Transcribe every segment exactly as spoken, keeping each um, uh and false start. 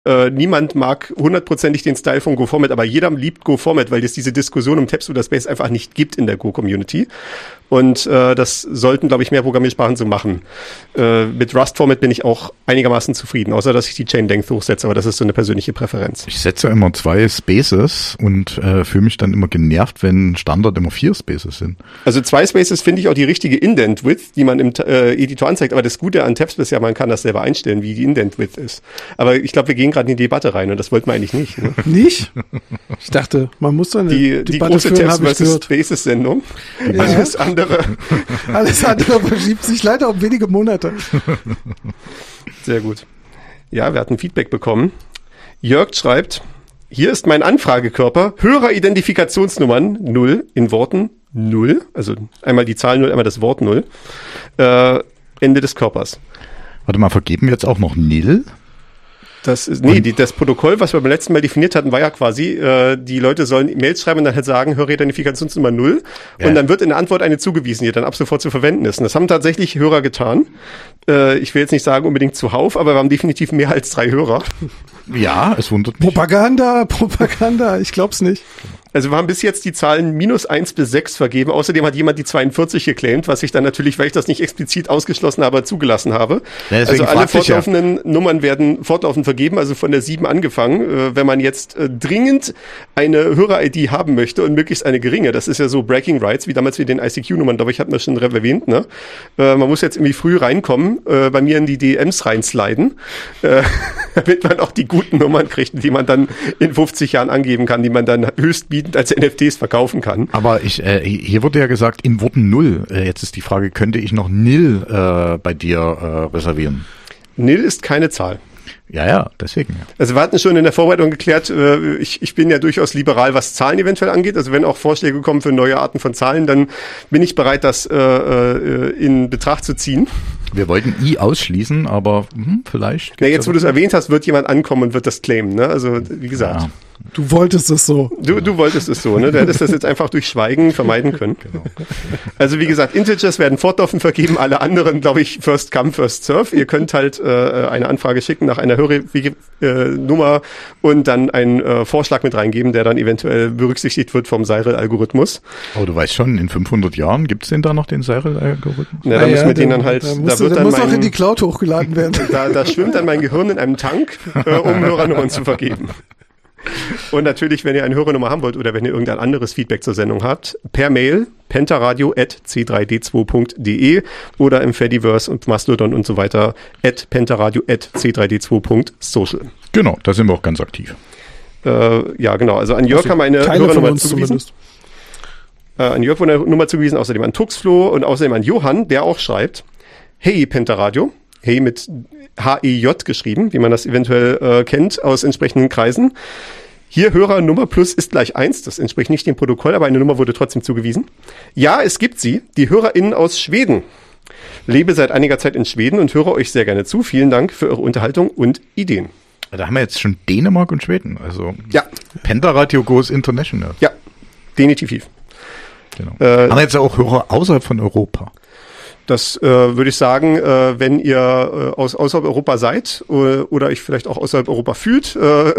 Äh, niemand mag hundertprozentig den Style von GoFormat, aber jeder liebt GoFormat, weil es diese Diskussion um Tabs oder Space einfach nicht gibt in der Go-Community. Und äh, das sollten, glaube ich, mehr Programmiersprachen so machen. Äh, mit Rust-Format bin ich auch einigermaßen zufrieden, außer dass ich die Chain-Length hochsetze, aber das ist so eine persönliche Präferenz. Ich setze immer zwei Spaces und äh, fühle mich dann immer genervt, wenn Standard immer vier Spaces sind. Also zwei Spaces finde ich auch die richtige Indent-Width, die man im äh, Editor anzeigt, aber das Gute an Tabs ist ja, man kann das selber einstellen, wie die Indent-Width ist. Aber ich glaube, wir gehen gerade in die Debatte rein und das wollten wir eigentlich nicht. Ne? Nicht? Ich dachte, man muss dann die, die Debatte große führen, Tabs versus Spaces-Sendung. Ja. Alles andere Alles andere verschiebt sich leider um wenige Monate. Sehr gut. Ja, wir hatten Feedback bekommen. Jörg schreibt, hier ist mein Anfragekörper, Höreridentifikationsnummern null in Worten null, also einmal die Zahl null, einmal das Wort null, äh, Ende des Körpers. Warte mal, vergeben wir jetzt auch noch Nil? Das ist, nee, die, das Protokoll, was wir beim letzten Mal definiert hatten, war ja quasi, äh, die Leute sollen Mails schreiben und dann halt sagen, Höreridentifikationsnummer null. Ja. Und dann wird in der Antwort eine zugewiesen, die dann ab sofort zu verwenden ist. Und das haben tatsächlich Hörer getan. Äh, ich will jetzt nicht sagen unbedingt zuhauf, aber wir haben definitiv mehr als drei Hörer. Ja, es wundert mich. Propaganda, Propaganda, ich glaub's nicht. Also wir haben bis jetzt die Zahlen minus eins bis sechs vergeben. Außerdem hat jemand die zweiundvierzig geclaimt, was ich dann natürlich, weil ich das nicht explizit ausgelassen habe, zugelassen habe. Ja, also alle fortlaufenden ja. Nummern werden fortlaufend vergeben, also von der sieben angefangen. Äh, wenn man jetzt äh, dringend eine Hörer-I D haben möchte und möglichst eine geringe, das ist ja so Bragging Rights, wie damals mit den I C Q-Nummern, glaube ich, hatten wir schon erwähnt. Ne? Äh, man muss jetzt irgendwie früh reinkommen, äh, bei mir in die D Ms reinsliden, äh, damit man auch die guten Nummern kriegt, die man dann in fünfzig Jahren angeben kann, die man dann höchstbietend als N F Ts verkaufen kann. Aber ich, äh, hier wurde ja gesagt, in Worten null. Äh, jetzt ist die Frage, könnte ich noch Nil äh, bei dir äh, reservieren? Nil ist keine Zahl. Ja, ja, deswegen. Ja. Also wir hatten schon in der Vorbereitung geklärt, äh, ich, ich bin ja durchaus liberal, was Zahlen eventuell angeht. Also wenn auch Vorschläge kommen für neue Arten von Zahlen, dann bin ich bereit, das äh, äh, in Betracht zu ziehen. Wir wollten I ausschließen, aber hm, vielleicht... Ja, jetzt, wo du es erwähnt hast, wird jemand ankommen und wird das claimen. Ne? Also wie gesagt... Ja. Du wolltest es so. Du, du wolltest es so, ne? Du hättest das jetzt einfach durch Schweigen vermeiden können. Genau. Also wie gesagt, Integers werden fortlaufend vergeben, alle anderen, glaube ich, first come, first serve. Ihr könnt halt äh, eine Anfrage schicken nach einer Hörer-Nummer äh, und dann einen äh, Vorschlag mit reingeben, der dann eventuell berücksichtigt wird vom Seirel-Algorithmus. Aber du weißt schon, in fünfhundert Jahren gibt es denn da noch den Seirel-Algorithmus? Ja, da müssen wir den dann halt... Da, muss da wird der dann muss mein, auch in die Cloud hochgeladen werden. Da, da schwimmt dann mein Gehirn in einem Tank, äh, um Hörernummern zu vergeben. Und natürlich, wenn ihr eine Hörernummer haben wollt oder wenn ihr irgendein anderes Feedback zur Sendung habt, per Mail pentaradio at c drei d zwei punkt d e oder im Fediverse und Mastodon und so weiter at pentaradio at c drei d zwei punkt social. Genau, da sind wir auch ganz aktiv. Äh, ja, genau. Also an Jörg haben wir eine Hörernummer zugewiesen. Äh, an Jörg wurde eine Nummer zugewiesen, außerdem an Tuxflo und außerdem an Johann, der auch schreibt, hey Pentaradio, hey mit H E J geschrieben, wie man das eventuell äh, kennt aus entsprechenden Kreisen. Hier Hörernummer plus ist gleich eins, das entspricht nicht dem Protokoll, aber eine Nummer wurde trotzdem zugewiesen. Ja, es gibt sie, die HörerInnen aus Schweden. Lebe seit einiger Zeit in Schweden und höre euch sehr gerne zu. Vielen Dank für eure Unterhaltung und Ideen. Da haben wir jetzt schon Dänemark und Schweden, also ja. Pentaradio goes international. Ja, definitiv. Genau. Äh, haben wir jetzt auch Hörer außerhalb von Europa? Das äh, würde ich sagen, äh, wenn ihr äh, aus außerhalb Europa seid äh, oder euch vielleicht auch außerhalb Europa fühlt. Äh,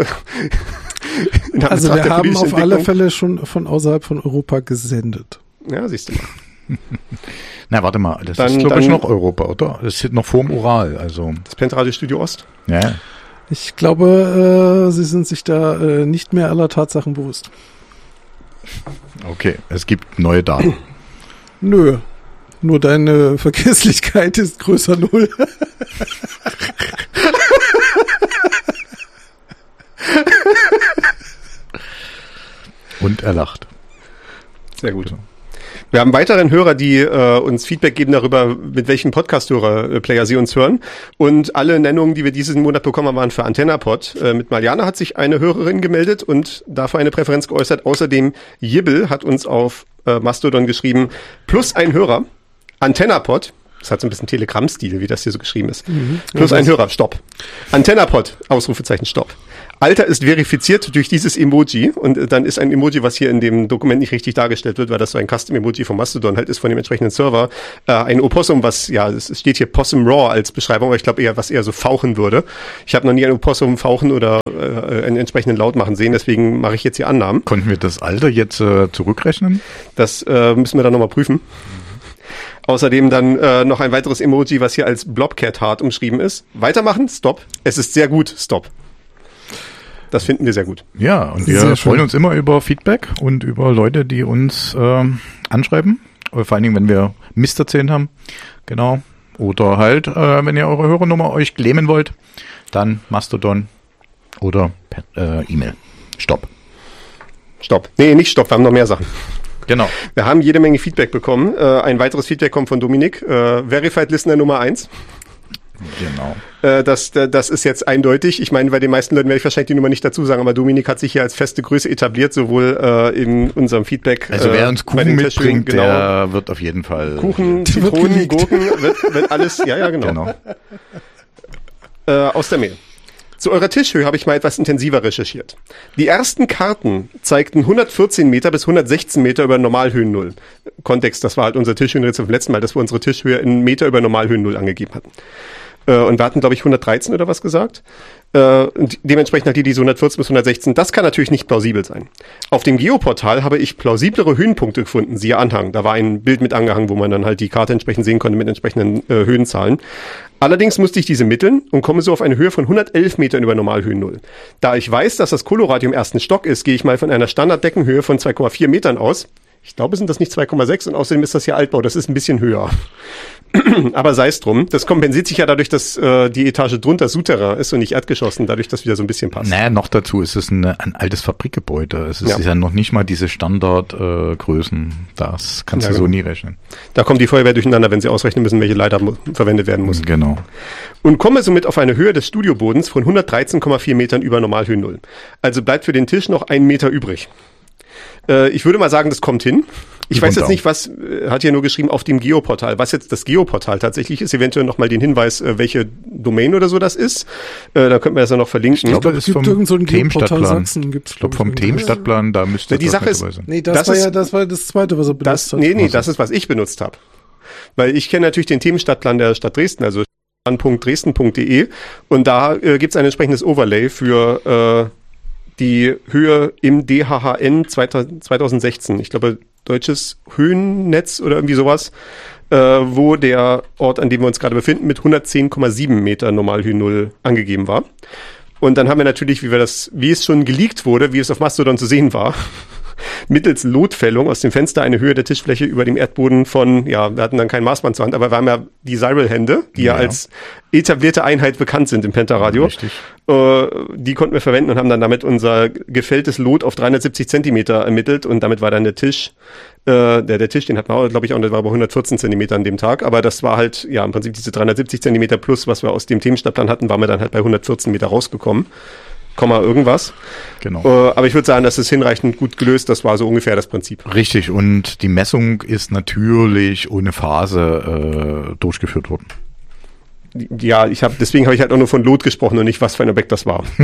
also wir haben auf alle Fälle schon von außerhalb von Europa gesendet. Ja, siehst du mal. Na, warte mal, das dann, ist glaube ich noch Europa, oder? Das ist noch vorm Ural, also. Das Pentaradio Studio Ost? Ja. Ich glaube, äh, sie sind sich da äh, nicht mehr aller Tatsachen bewusst. Okay, es gibt neue Daten. Nö. Nur deine Vergesslichkeit ist größer null. Und er lacht. Sehr gut. Wir haben weiteren Hörer, die äh, uns Feedback geben darüber, mit welchem Podcast-Hörer-Player sie uns hören. Und alle Nennungen, die wir diesen Monat bekommen haben, waren für AntennaPod. Äh, mit Mariana hat sich eine Hörerin gemeldet und dafür eine Präferenz geäußert. Außerdem Jibbel hat uns auf äh, Mastodon geschrieben, plus ein Hörer. AntennaPod, das hat so ein bisschen Telegramm-Stil, wie das hier so geschrieben ist. Mhm. Plus ein Hörer, Stopp. AntennaPod, Ausrufezeichen, Stopp. Alter ist verifiziert durch dieses Emoji und dann ist ein Emoji, was hier in dem Dokument nicht richtig dargestellt wird, weil das so ein Custom-Emoji von Mastodon halt ist, von dem entsprechenden Server, äh, ein Opossum, was, ja, es steht hier Possum Raw als Beschreibung, aber ich glaube eher, was eher so fauchen würde. Ich habe noch nie ein Opossum fauchen oder äh, einen entsprechenden Laut machen sehen, deswegen mache ich jetzt hier Annahmen. Konnten wir das Alter jetzt äh, zurückrechnen? Das äh, müssen wir dann nochmal prüfen. Außerdem dann äh, noch ein weiteres Emoji, was hier als Blobcat Heart umschrieben ist. Weitermachen, Stop. Es ist sehr gut, Stop. Das finden wir sehr gut. Ja, und wir freuen uns immer über Feedback und über Leute, die uns äh, anschreiben. Vor allen Dingen, wenn wir Mist erzählt haben. Genau. Oder halt, äh, wenn ihr eure Hörernummer euch claimen wollt, dann Mastodon oder per, äh, E-Mail. Stopp. Stopp. Nee, nicht Stopp, wir haben noch mehr Sachen. Genau. Wir haben jede Menge Feedback bekommen. Äh, ein weiteres Feedback kommt von Dominik. Äh, Verified Listener Nummer eins. Genau. Äh, das, das ist jetzt eindeutig. Ich meine, bei den meisten Leuten werde ich wahrscheinlich die Nummer nicht dazu sagen, aber Dominik hat sich hier als feste Größe etabliert, sowohl äh, in unserem Feedback. Also wer uns Kuchen mitbringt, genau, der wird auf jeden Fall... Kuchen, Zitronen, Gurken, wird, wird alles... Ja, ja, genau. genau. Äh, aus der Mail. Zu eurer Tischhöhe habe ich mal etwas intensiver recherchiert. Die ersten Karten zeigten hundertvierzehn Meter bis hundertsechzehn Meter über Normalhöhen Null. Kontext, das war halt unser Tischhöhenrätsel vom letzten Mal, dass wir unsere Tischhöhe in Meter über Normalhöhen Null angegeben hatten. Äh, und wir hatten, glaube ich, hundertdreizehn oder was gesagt. Äh, und dementsprechend halt die, die so hundertvierzehn bis hundertsechzehn. Das kann natürlich nicht plausibel sein. Auf dem Geoportal habe ich plausiblere Höhenpunkte gefunden, siehe Anhang. Da war ein Bild mit angehangen, wo man dann halt die Karte entsprechend sehen konnte mit entsprechenden äh, Höhenzahlen. Allerdings musste ich diese mitteln und komme so auf eine Höhe von hundertelf Metern über Normalhöhen Null. Da ich weiß, dass das Coloradio im ersten Stock ist, gehe ich mal von einer Standarddeckenhöhe von zwei Komma vier Metern aus. Ich glaube, sind das nicht zwei Komma sechs und außerdem ist das hier Altbau, das ist ein bisschen höher. Aber sei es drum, das kompensiert sich ja dadurch, dass äh, die Etage drunter Souterrain ist und nicht Erdgeschoss, und dadurch das wieder so ein bisschen passt. Naja, noch dazu ist es ein, ein altes Fabrikgebäude. Es ist ja, ist ja noch nicht mal diese Standardgrößen. Äh, das kannst ja, du genau. so nie rechnen. Da kommt die Feuerwehr durcheinander, wenn sie ausrechnen müssen, welche Leiter mu- verwendet werden muss. Genau. Und komme somit auf eine Höhe des Studiobodens von hundertdreizehn Komma vier Metern über Normalhöhen Null. Also bleibt für den Tisch noch ein Meter übrig. Äh, ich würde mal sagen, das kommt hin. Ich weiß jetzt nicht, was, äh, hat hier nur geschrieben, auf dem Geoportal, was jetzt das Geoportal tatsächlich ist, eventuell nochmal den Hinweis, äh, welche Domain oder so das ist. Äh, da könnten wir das ja noch verlinken. Ich glaube, es gibt irgend so ein Geoportal Sachsen. Gibt's, ich glaube, vom Themenstadtplan, da müsste ja, die Sache ist, nee, das, das war ist, ja, das war das zweite, was er benutzt das, hat. Nee, nee, das ist, was ich benutzt habe. Weil ich kenne natürlich den Themenstadtplan der Stadt Dresden, also stadtplan punkt dresden punkt de, und da äh, gibt's ein entsprechendes Overlay für, äh, die Höhe im D H H N zweitausendsechzehn, ich glaube deutsches Höhennetz oder irgendwie sowas, äh, wo der Ort, an dem wir uns gerade befinden, mit hundertzehn Komma sieben Meter Normalhöhe Null angegeben war. Und dann haben wir natürlich, wie wir das, wie es schon geleakt wurde, wie es auf Mastodon zu sehen war, mittels Lotfällung aus dem Fenster eine Höhe der Tischfläche über dem Erdboden von, ja, wir hatten dann kein Maßband zur Hand, aber wir haben ja die Cyril-Hände, die ja. ja als etablierte Einheit bekannt sind im Pentaradio. Richtig. Äh, die konnten wir verwenden und haben dann damit unser gefälltes Lot auf dreihundertsiebzig Zentimeter ermittelt, und damit war dann der Tisch, äh, der, der Tisch, den hatten wir, glaube ich, auch, der war aber hundertvierzehn Zentimeter an dem Tag, aber das war halt, ja, im Prinzip diese dreihundertsiebzig Zentimeter plus, was wir aus dem Themenstadtplan hatten, waren wir dann halt bei hundertvierzehn Meter rausgekommen. Komma irgendwas. Genau. Äh, aber ich würde sagen, das ist hinreichend gut gelöst. Das war so ungefähr das Prinzip. Richtig. Und die Messung ist natürlich ohne Phase äh, durchgeführt worden. Ja, ich habe deswegen habe ich halt auch nur von Lot gesprochen und nicht, was für ein Objekt das war.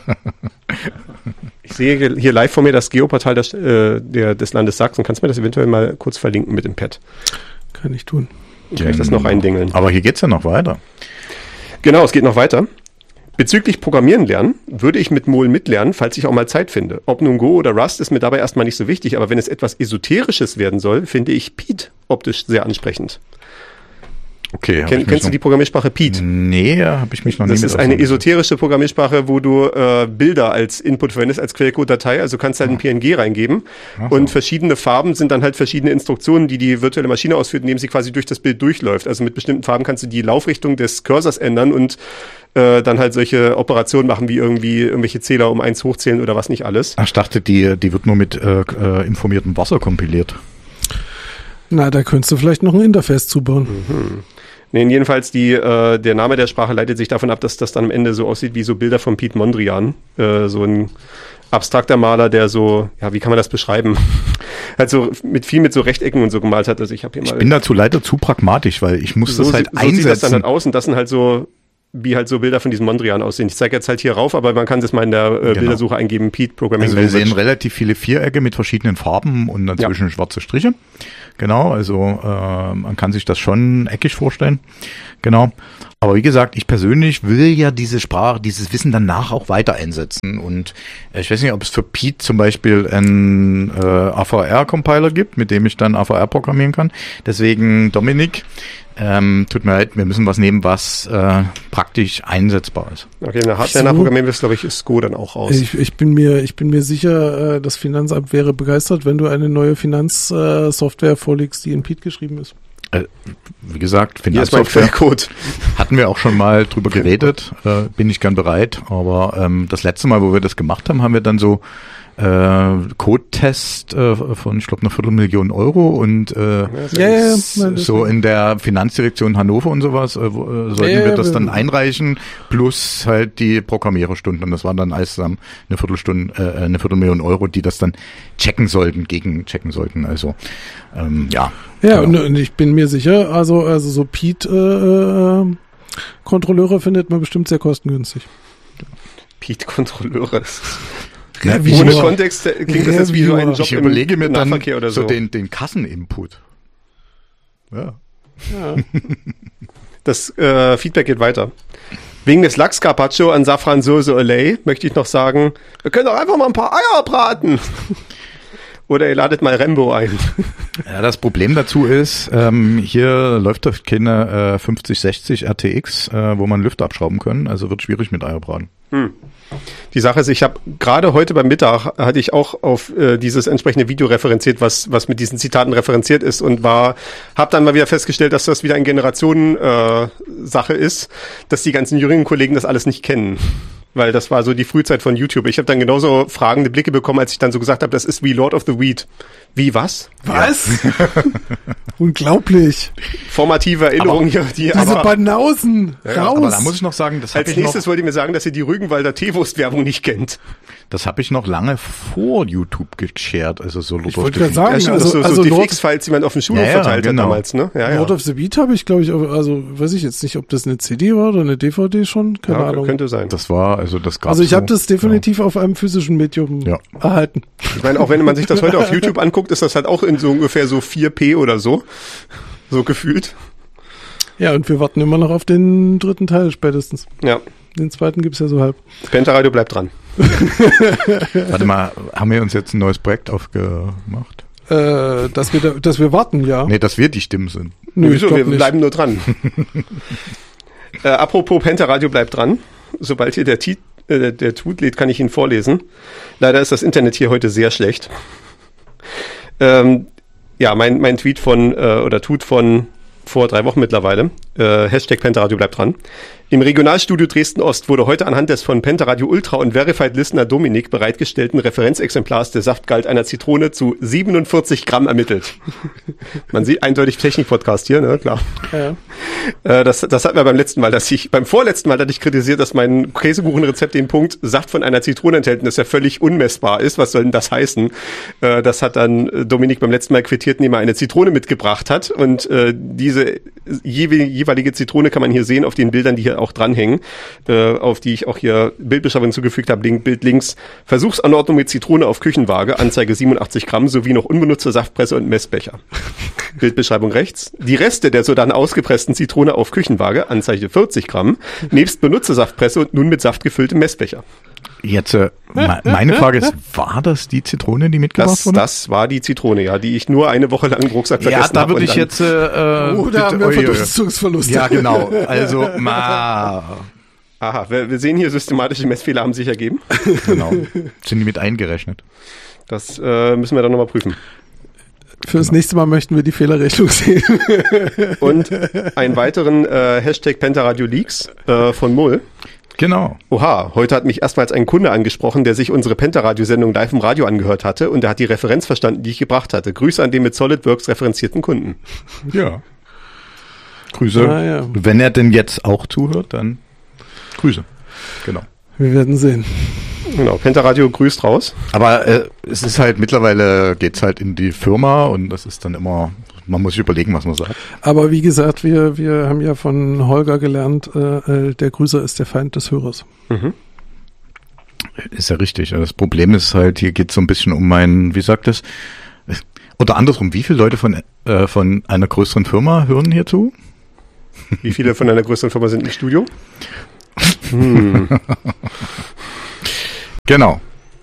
Ich sehe hier live vor mir das Geoportal des, äh, der, des Landes Sachsen. Kannst du mir das eventuell mal kurz verlinken mit dem Pad? Kann ich tun. Kann ich das noch eindingeln? Aber hier geht's ja noch weiter. Genau, es geht noch weiter. Bezüglich Programmieren lernen würde ich mit Mol mitlernen, falls ich auch mal Zeit finde. Ob nun Go oder Rust ist mir dabei erstmal nicht so wichtig, aber wenn es etwas Esoterisches werden soll, finde ich Pete optisch sehr ansprechend. Okay. Kenn, kennst du die Programmiersprache Pete? Nee, habe ich mich noch nie mit. Das ist eine esoterische Programmiersprache, wo du äh, Bilder als Input verwendest, als Quellcode-Datei. Also kannst halt ein P N G reingeben. Ach so. Und verschiedene Farben sind dann halt verschiedene Instruktionen, die die virtuelle Maschine ausführt, indem sie quasi durch das Bild durchläuft. Also mit bestimmten Farben kannst du die Laufrichtung des Cursors ändern und äh, dann halt solche Operationen machen, wie irgendwie irgendwelche Zähler um eins hochzählen oder was nicht alles. Ach, ich dachte, die, die wird nur mit äh, äh, informiertem Wasser kompiliert. Na, da könntest du vielleicht noch ein Interface zubauen. Mhm. Nee, jedenfalls die, äh, der Name der Sprache leitet sich davon ab, dass das dann am Ende so aussieht wie so Bilder von Piet Mondrian. Äh, so ein abstrakter Maler, der so, ja, wie kann man das beschreiben? halt so mit viel mit so Rechtecken und so gemalt hat. Also ich habe hier mal. Ich bin dazu leider zu pragmatisch, weil ich muss so das halt so einsetzen. So sieht das dann halt aus, und das sind halt so wie halt so Bilder von diesem Mondrian aussehen. Ich zeige jetzt halt hier rauf, aber man kann das mal in der äh, genau. Bildersuche eingeben, Pete Programming Also wir Language. sehen relativ viele Vierecke mit verschiedenen Farben und dazwischen ja. schwarze Striche. Genau, also äh, man kann sich das schon eckig vorstellen. Genau. Aber wie gesagt, ich persönlich will ja diese Sprache, dieses Wissen danach auch weiter einsetzen. Und äh, ich weiß nicht, ob es für Pete zum Beispiel einen äh, A V R-Compiler gibt, mit dem ich dann A V R programmieren kann. Deswegen, Dominik, ähm, tut mir leid, wir müssen was nehmen, was äh, praktisch einsetzbar ist. Okay, in der Hardware nachprogrammieren wir es, glaube ich, ist Go dann auch raus. Ich, ich bin mir, ich bin mir sicher, das Finanzamt wäre begeistert, wenn du eine neue Finanzsoftware vorlegst, die in Pete geschrieben ist. Äh, wie gesagt, Finanzsoftware hatten wir auch schon mal drüber geredet, äh, bin ich gern bereit, aber ähm, das letzte Mal, wo wir das gemacht haben, haben wir dann so äh, Code-Test äh, von, ich glaube, einer Viertelmillion Euro und äh, ja, ja, ja, so in der Finanzdirektion Hannover und sowas äh, wo, äh, sollten ja, wir das dann einreichen, plus halt die Programmiererstunden und das waren dann alles zusammen eine Viertelstunde, äh, eine Viertelmillion Euro, die das dann checken sollten, gegen checken sollten, also ähm, ja. Ja, und, und ich bin mir sicher, also also so Pete äh, äh, Kontrolleure findet man bestimmt sehr kostengünstig. Pete Kontrolleure. Ja, ohne muss, Kontext klingt das jetzt wie so ein Job ich überlege mir dann oder so. so den, den Kasseninput. Ja. ja. Das äh, Feedback geht weiter. Wegen des Lachs Carpaccio an Safransoße Olay möchte ich noch sagen, wir können doch einfach mal ein paar Eier braten. Oder ihr ladet mal Rembo ein. Ja, das Problem dazu ist, ähm, hier läuft doch keine äh, fünfzig sechzig R T X, äh, wo man Lüfter abschrauben können, also wird schwierig mit Eierbraten. Hm. Die Sache ist, ich habe gerade heute beim Mittag hatte ich auch auf äh, dieses entsprechende Video referenziert, was was mit diesen Zitaten referenziert ist und war, habe dann mal wieder festgestellt, dass das wieder eine Generationen äh, Sache ist, dass die ganzen jüngeren Kollegen das alles nicht kennen. Weil das war so die Frühzeit von YouTube. Ich habe dann genauso fragende Blicke bekommen, als ich dann so gesagt habe, das ist wie Lord of the Weed. Wie, was? Was? Ja. Unglaublich. Formative Erinnerungen hier. Die diese aber, Banausen, ja, raus. Aber da muss ich noch sagen, das Als ich nächstes noch, wollt ihr mir sagen, dass ihr die Rügenwalder Teewurst-Werbung nicht kennt. Das habe ich noch lange vor YouTube geshared. Also so Lord ich wollte gerade sagen, ja, also, so, so, also so D V X-Files, die man auf dem Schulhof ja, ja, verteilt genau. hat damals. Ne? Ja, ja. Lord of the Beat habe ich, glaube ich, also weiß ich jetzt nicht, ob das eine C D war oder eine D V D schon. Keine ja, Ahnung. Könnte sein. Das war, also das gab Also ich so, habe das definitiv ja. auf einem physischen Medium ja. erhalten. Ich meine, auch wenn man sich das heute auf YouTube anguckt, ist das halt auch in so ungefähr so vier P oder so. So gefühlt. Ja, und wir warten immer noch auf den dritten Teil spätestens. Ja. Den zweiten gibt's ja so halb. Pentaradio bleibt dran. Warte mal, haben wir uns jetzt ein neues Projekt aufgemacht? Äh, dass wir da, dass wir warten, ja. Nee, dass wir die Stimmen sind. Nö, Wieso? Wir nicht. bleiben nur dran. äh, apropos Pentaradio bleibt dran. Sobald hier der, T- äh, der Tut lädt, kann ich ihn vorlesen. Leider ist das Internet hier heute sehr schlecht. Ähm, ja, mein, mein Tweet von, äh, oder Tut von vor drei Wochen mittlerweile. Äh, Hashtag Pentaradio bleibt dran. Im Regionalstudio Dresden-Ost wurde heute anhand des von Pentaradio Ultra und Verified Listener Dominik bereitgestellten Referenzexemplars der Saftgehalt einer Zitrone zu siebenundvierzig Gramm ermittelt. Man sieht eindeutig Technik-Podcast hier, ne, klar. Ja. Äh, das, das hatten wir beim letzten Mal, dass ich, beim vorletzten Mal hatte ich kritisiert, dass mein Käsekuchenrezept den Punkt Saft von einer Zitrone enthält und das ja völlig unmessbar ist. Was soll denn das heißen? Äh, das hat dann Dominik beim letzten Mal quittiert, indem er eine Zitrone mitgebracht hat und äh, diese jeweilige Zitrone kann man hier sehen auf den Bildern, die hier auch dranhängen, äh, auf die ich auch hier Bildbeschreibung zugefügt habe. Link, Bild links. Versuchsanordnung mit Zitrone auf Küchenwaage, Anzeige siebenundachtzig Gramm, sowie noch unbenutzte Saftpresse und Messbecher. Bildbeschreibung rechts. Die Reste der so dann ausgepressten Zitrone auf Küchenwaage, Anzeige vierzig Gramm, nebst benutzte Saftpresse und nun mit Saft gefüllte Messbecher. Jetzt, äh, meine Frage ist, war das die Zitrone, die mitgebracht das, wurde? Das war die Zitrone, ja, die ich nur eine Woche lang im Rucksack vergessen habe. Ja, da würde ich jetzt... Äh, oh, da haben wir Verdunstungsverluste. Ja, genau. Also, ma... Aha, wir, wir sehen hier, systematische Messfehler haben sich ergeben. Genau. Sind die mit eingerechnet? Das äh, müssen wir dann nochmal prüfen. Für das genau. nächste Mal möchten wir die Fehlerrechnung sehen. Und einen weiteren äh, Hashtag Pentaradio Leaks äh, von Mull. Genau. Oha, heute hat mich erstmals ein Kunde angesprochen, der sich unsere Pentaradio-Sendung live im Radio angehört hatte und der hat die Referenz verstanden, die ich gebracht hatte. Grüße an den mit SolidWorks referenzierten Kunden. Ja. Grüße. Ah, ja. Wenn er denn jetzt auch zuhört, dann Grüße. Genau. Wir werden sehen. Genau, Pentaradio grüßt raus. Aber äh, es ist halt, mittlerweile geht's halt in die Firma und das ist dann immer man muss sich überlegen, was man sagt. Aber wie gesagt, wir, wir haben ja von Holger gelernt, äh, der Grüßer ist der Feind des Hörers. Mhm. Ist ja richtig. Das Problem ist halt, hier geht es so ein bisschen um mein, wie sagt das? Oder andersrum, wie viele Leute von, äh, von einer größeren Firma hören hier zu? Wie viele von einer größeren Firma sind im Studio? Hm. Genau.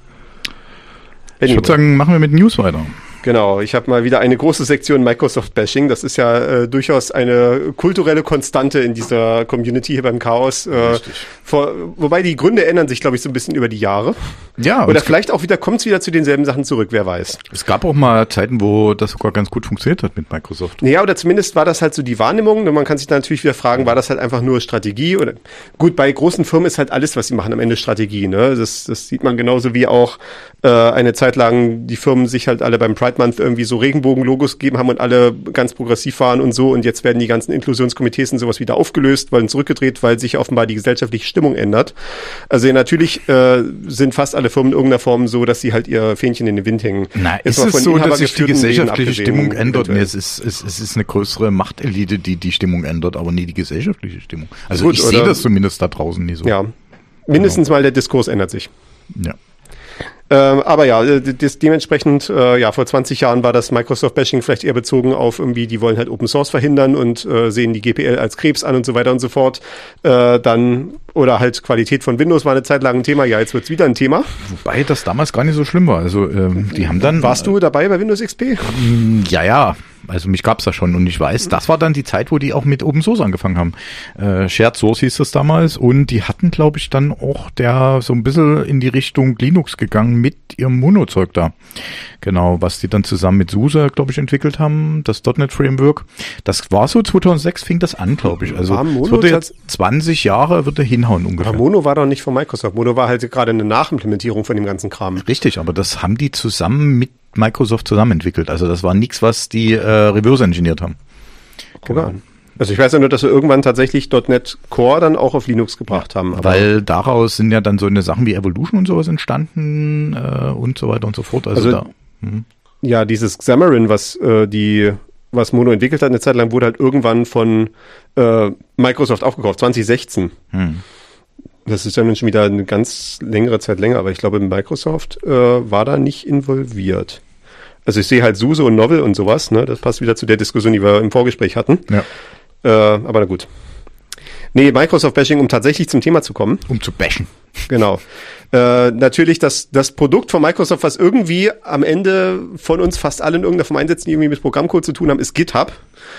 Ich würde sagen, machen wir mit News weiter. Genau, ich habe mal wieder eine große Sektion Microsoft-Bashing. Das ist ja äh, durchaus eine kulturelle Konstante in dieser Community hier beim Chaos. Äh, vor, wobei die Gründe ändern sich, glaube ich, so ein bisschen über die Jahre. Ja. Oder vielleicht auch wieder, kommt es wieder zu denselben Sachen zurück, wer weiß. Es gab auch mal Zeiten, wo das sogar ganz gut funktioniert hat mit Microsoft. Ja, oder zumindest war das halt so die Wahrnehmung. Und man kann sich dann natürlich wieder fragen, war das halt einfach nur Strategie? Oder gut, bei großen Firmen ist halt alles, was sie machen, am Ende Strategie. Ne? Das, das sieht man genauso wie auch äh, eine Zeit lang die Firmen sich halt alle beim Pride Month irgendwie so Regenbogen-Logos gegeben haben und alle ganz progressiv waren und so. Und jetzt werden die ganzen Inklusionskomitees und sowas wieder aufgelöst, weil zurückgedreht, weil sich offenbar die gesellschaftliche Stimmung ändert. Also ja, natürlich äh, sind fast alle Firmen in irgendeiner Form so, dass sie halt ihr Fähnchen in den Wind hängen. Na, ist es so, dass sich die gesellschaftliche Stimmung ändert? Nee, es ist, es, es ist eine größere Machtelite, die die Stimmung ändert, aber nie die gesellschaftliche Stimmung. Also Gut, ich sehe das zumindest da draußen nie so. Ja, mindestens genau. Mal der Diskurs ändert sich. Ja. Ähm, aber ja, das dementsprechend, äh, ja, vor zwanzig Jahren war das Microsoft-Bashing vielleicht eher bezogen auf irgendwie, die wollen halt Open Source verhindern und äh, sehen die G P L als Krebs an und so weiter und so fort. Äh, dann, oder halt Qualität von Windows war eine Zeit lang ein Thema, ja, jetzt wird's wieder ein Thema. Wobei das damals gar nicht so schlimm war. Also, ähm, die haben dann... Warst du dabei bei Windows X P? Ja, ja. Also mich gab's da schon und ich weiß, das war dann die Zeit, wo die auch mit Open Source angefangen haben. Äh, Shared Source hieß das damals und die hatten, glaube ich, dann auch der so ein bisschen in die Richtung Linux gegangen mit ihrem Mono-Zeug da. Genau, was die dann zusammen mit SUSE, glaube ich, entwickelt haben, das .N E T Framework. Das war so zweitausendsechs fing das an, glaube ich. Also es würde jetzt zwanzig Jahre würde hinhauen ungefähr. Aber Mono war doch nicht von Microsoft. Mono war halt gerade eine Nachimplementierung von dem ganzen Kram. Richtig, aber das haben die zusammen mit Microsoft zusammen entwickelt. Also das war nichts, was die äh, reverse engineert haben. Genau. Also ich weiß ja nur, dass wir irgendwann tatsächlich .N E T Core dann auch auf Linux gebracht haben. Aber weil daraus sind ja dann so eine Sachen wie Evolution und sowas entstanden äh, und so weiter und so fort. Also, also da, hm. ja, dieses Xamarin, was äh, die was Mono entwickelt hat eine Zeit lang, wurde halt irgendwann von äh, Microsoft aufgekauft, zwanzig sechzehn. Hm. Das ist ja nun schon wieder eine ganz längere Zeit länger, aber ich glaube, Microsoft äh, war da nicht involviert. Also ich sehe halt SUSE und Novell und sowas, ne? Das passt wieder zu der Diskussion, die wir im Vorgespräch hatten. Ja. Äh, aber na gut. Nee, Microsoft-Bashing, um tatsächlich zum Thema zu kommen. Um zu bashen. Genau. Äh, natürlich das, das Produkt von Microsoft, was irgendwie am Ende von uns fast alle in irgendeiner Form einsetzen, die irgendwie mit Programmcode zu tun haben, ist GitHub.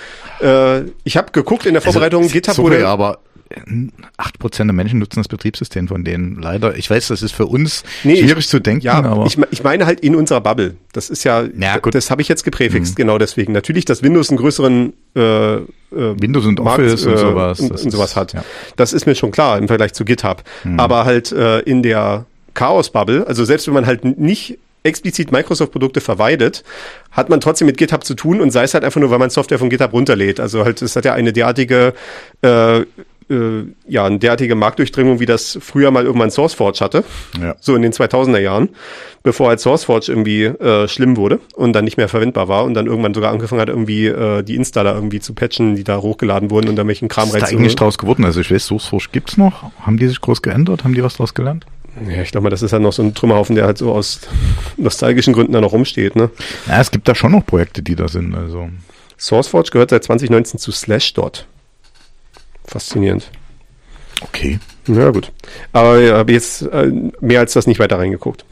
Äh, ich habe geguckt in der Vorbereitung, also, GitHub sorry, wurde... aber acht Prozent der Menschen nutzen das Betriebssystem von denen. Leider, ich weiß, das ist für uns nee, schwierig ich, zu denken. Ja, aber ich, ich meine halt in unserer Bubble. Das ist ja, ja gut. Das habe ich jetzt gepräfixt, mhm. genau deswegen. Natürlich, dass Windows einen größeren äh, äh, Windows und Markt, Office und sowas, und, und sowas ist, hat. Ja. Das ist mir schon klar im Vergleich zu GitHub. Mhm. Aber halt äh, in der Chaos-Bubble, also selbst wenn man halt nicht explizit Microsoft-Produkte verweidet, hat man trotzdem mit GitHub zu tun und sei es halt einfach nur, weil man Software von GitHub runterlädt. Also halt, es hat ja eine derartige äh, ja, eine derartige Marktdurchdringung, wie das früher mal irgendwann SourceForge hatte, ja. so in den zweitausender Jahren, bevor halt SourceForge irgendwie äh, schlimm wurde und dann nicht mehr verwendbar war und dann irgendwann sogar angefangen hat, irgendwie äh, die Installer irgendwie zu patchen, die da hochgeladen wurden und da welchen Kram rein. Was ist da eigentlich draus geworden? Also ich weiß, SourceForge gibt's noch? Haben die sich groß geändert? Haben die was draus gelernt? Ja, ich glaube mal, das ist halt noch so ein Trümmerhaufen, der halt so aus nostalgischen Gründen da noch rumsteht, ne? Ja, es gibt da schon noch Projekte, die da sind, also. SourceForge gehört seit zwanzig neunzehn zu Slashdot. Faszinierend. Okay. Ja, gut. Aber ich habe jetzt äh, mehr als das nicht weiter reingeguckt.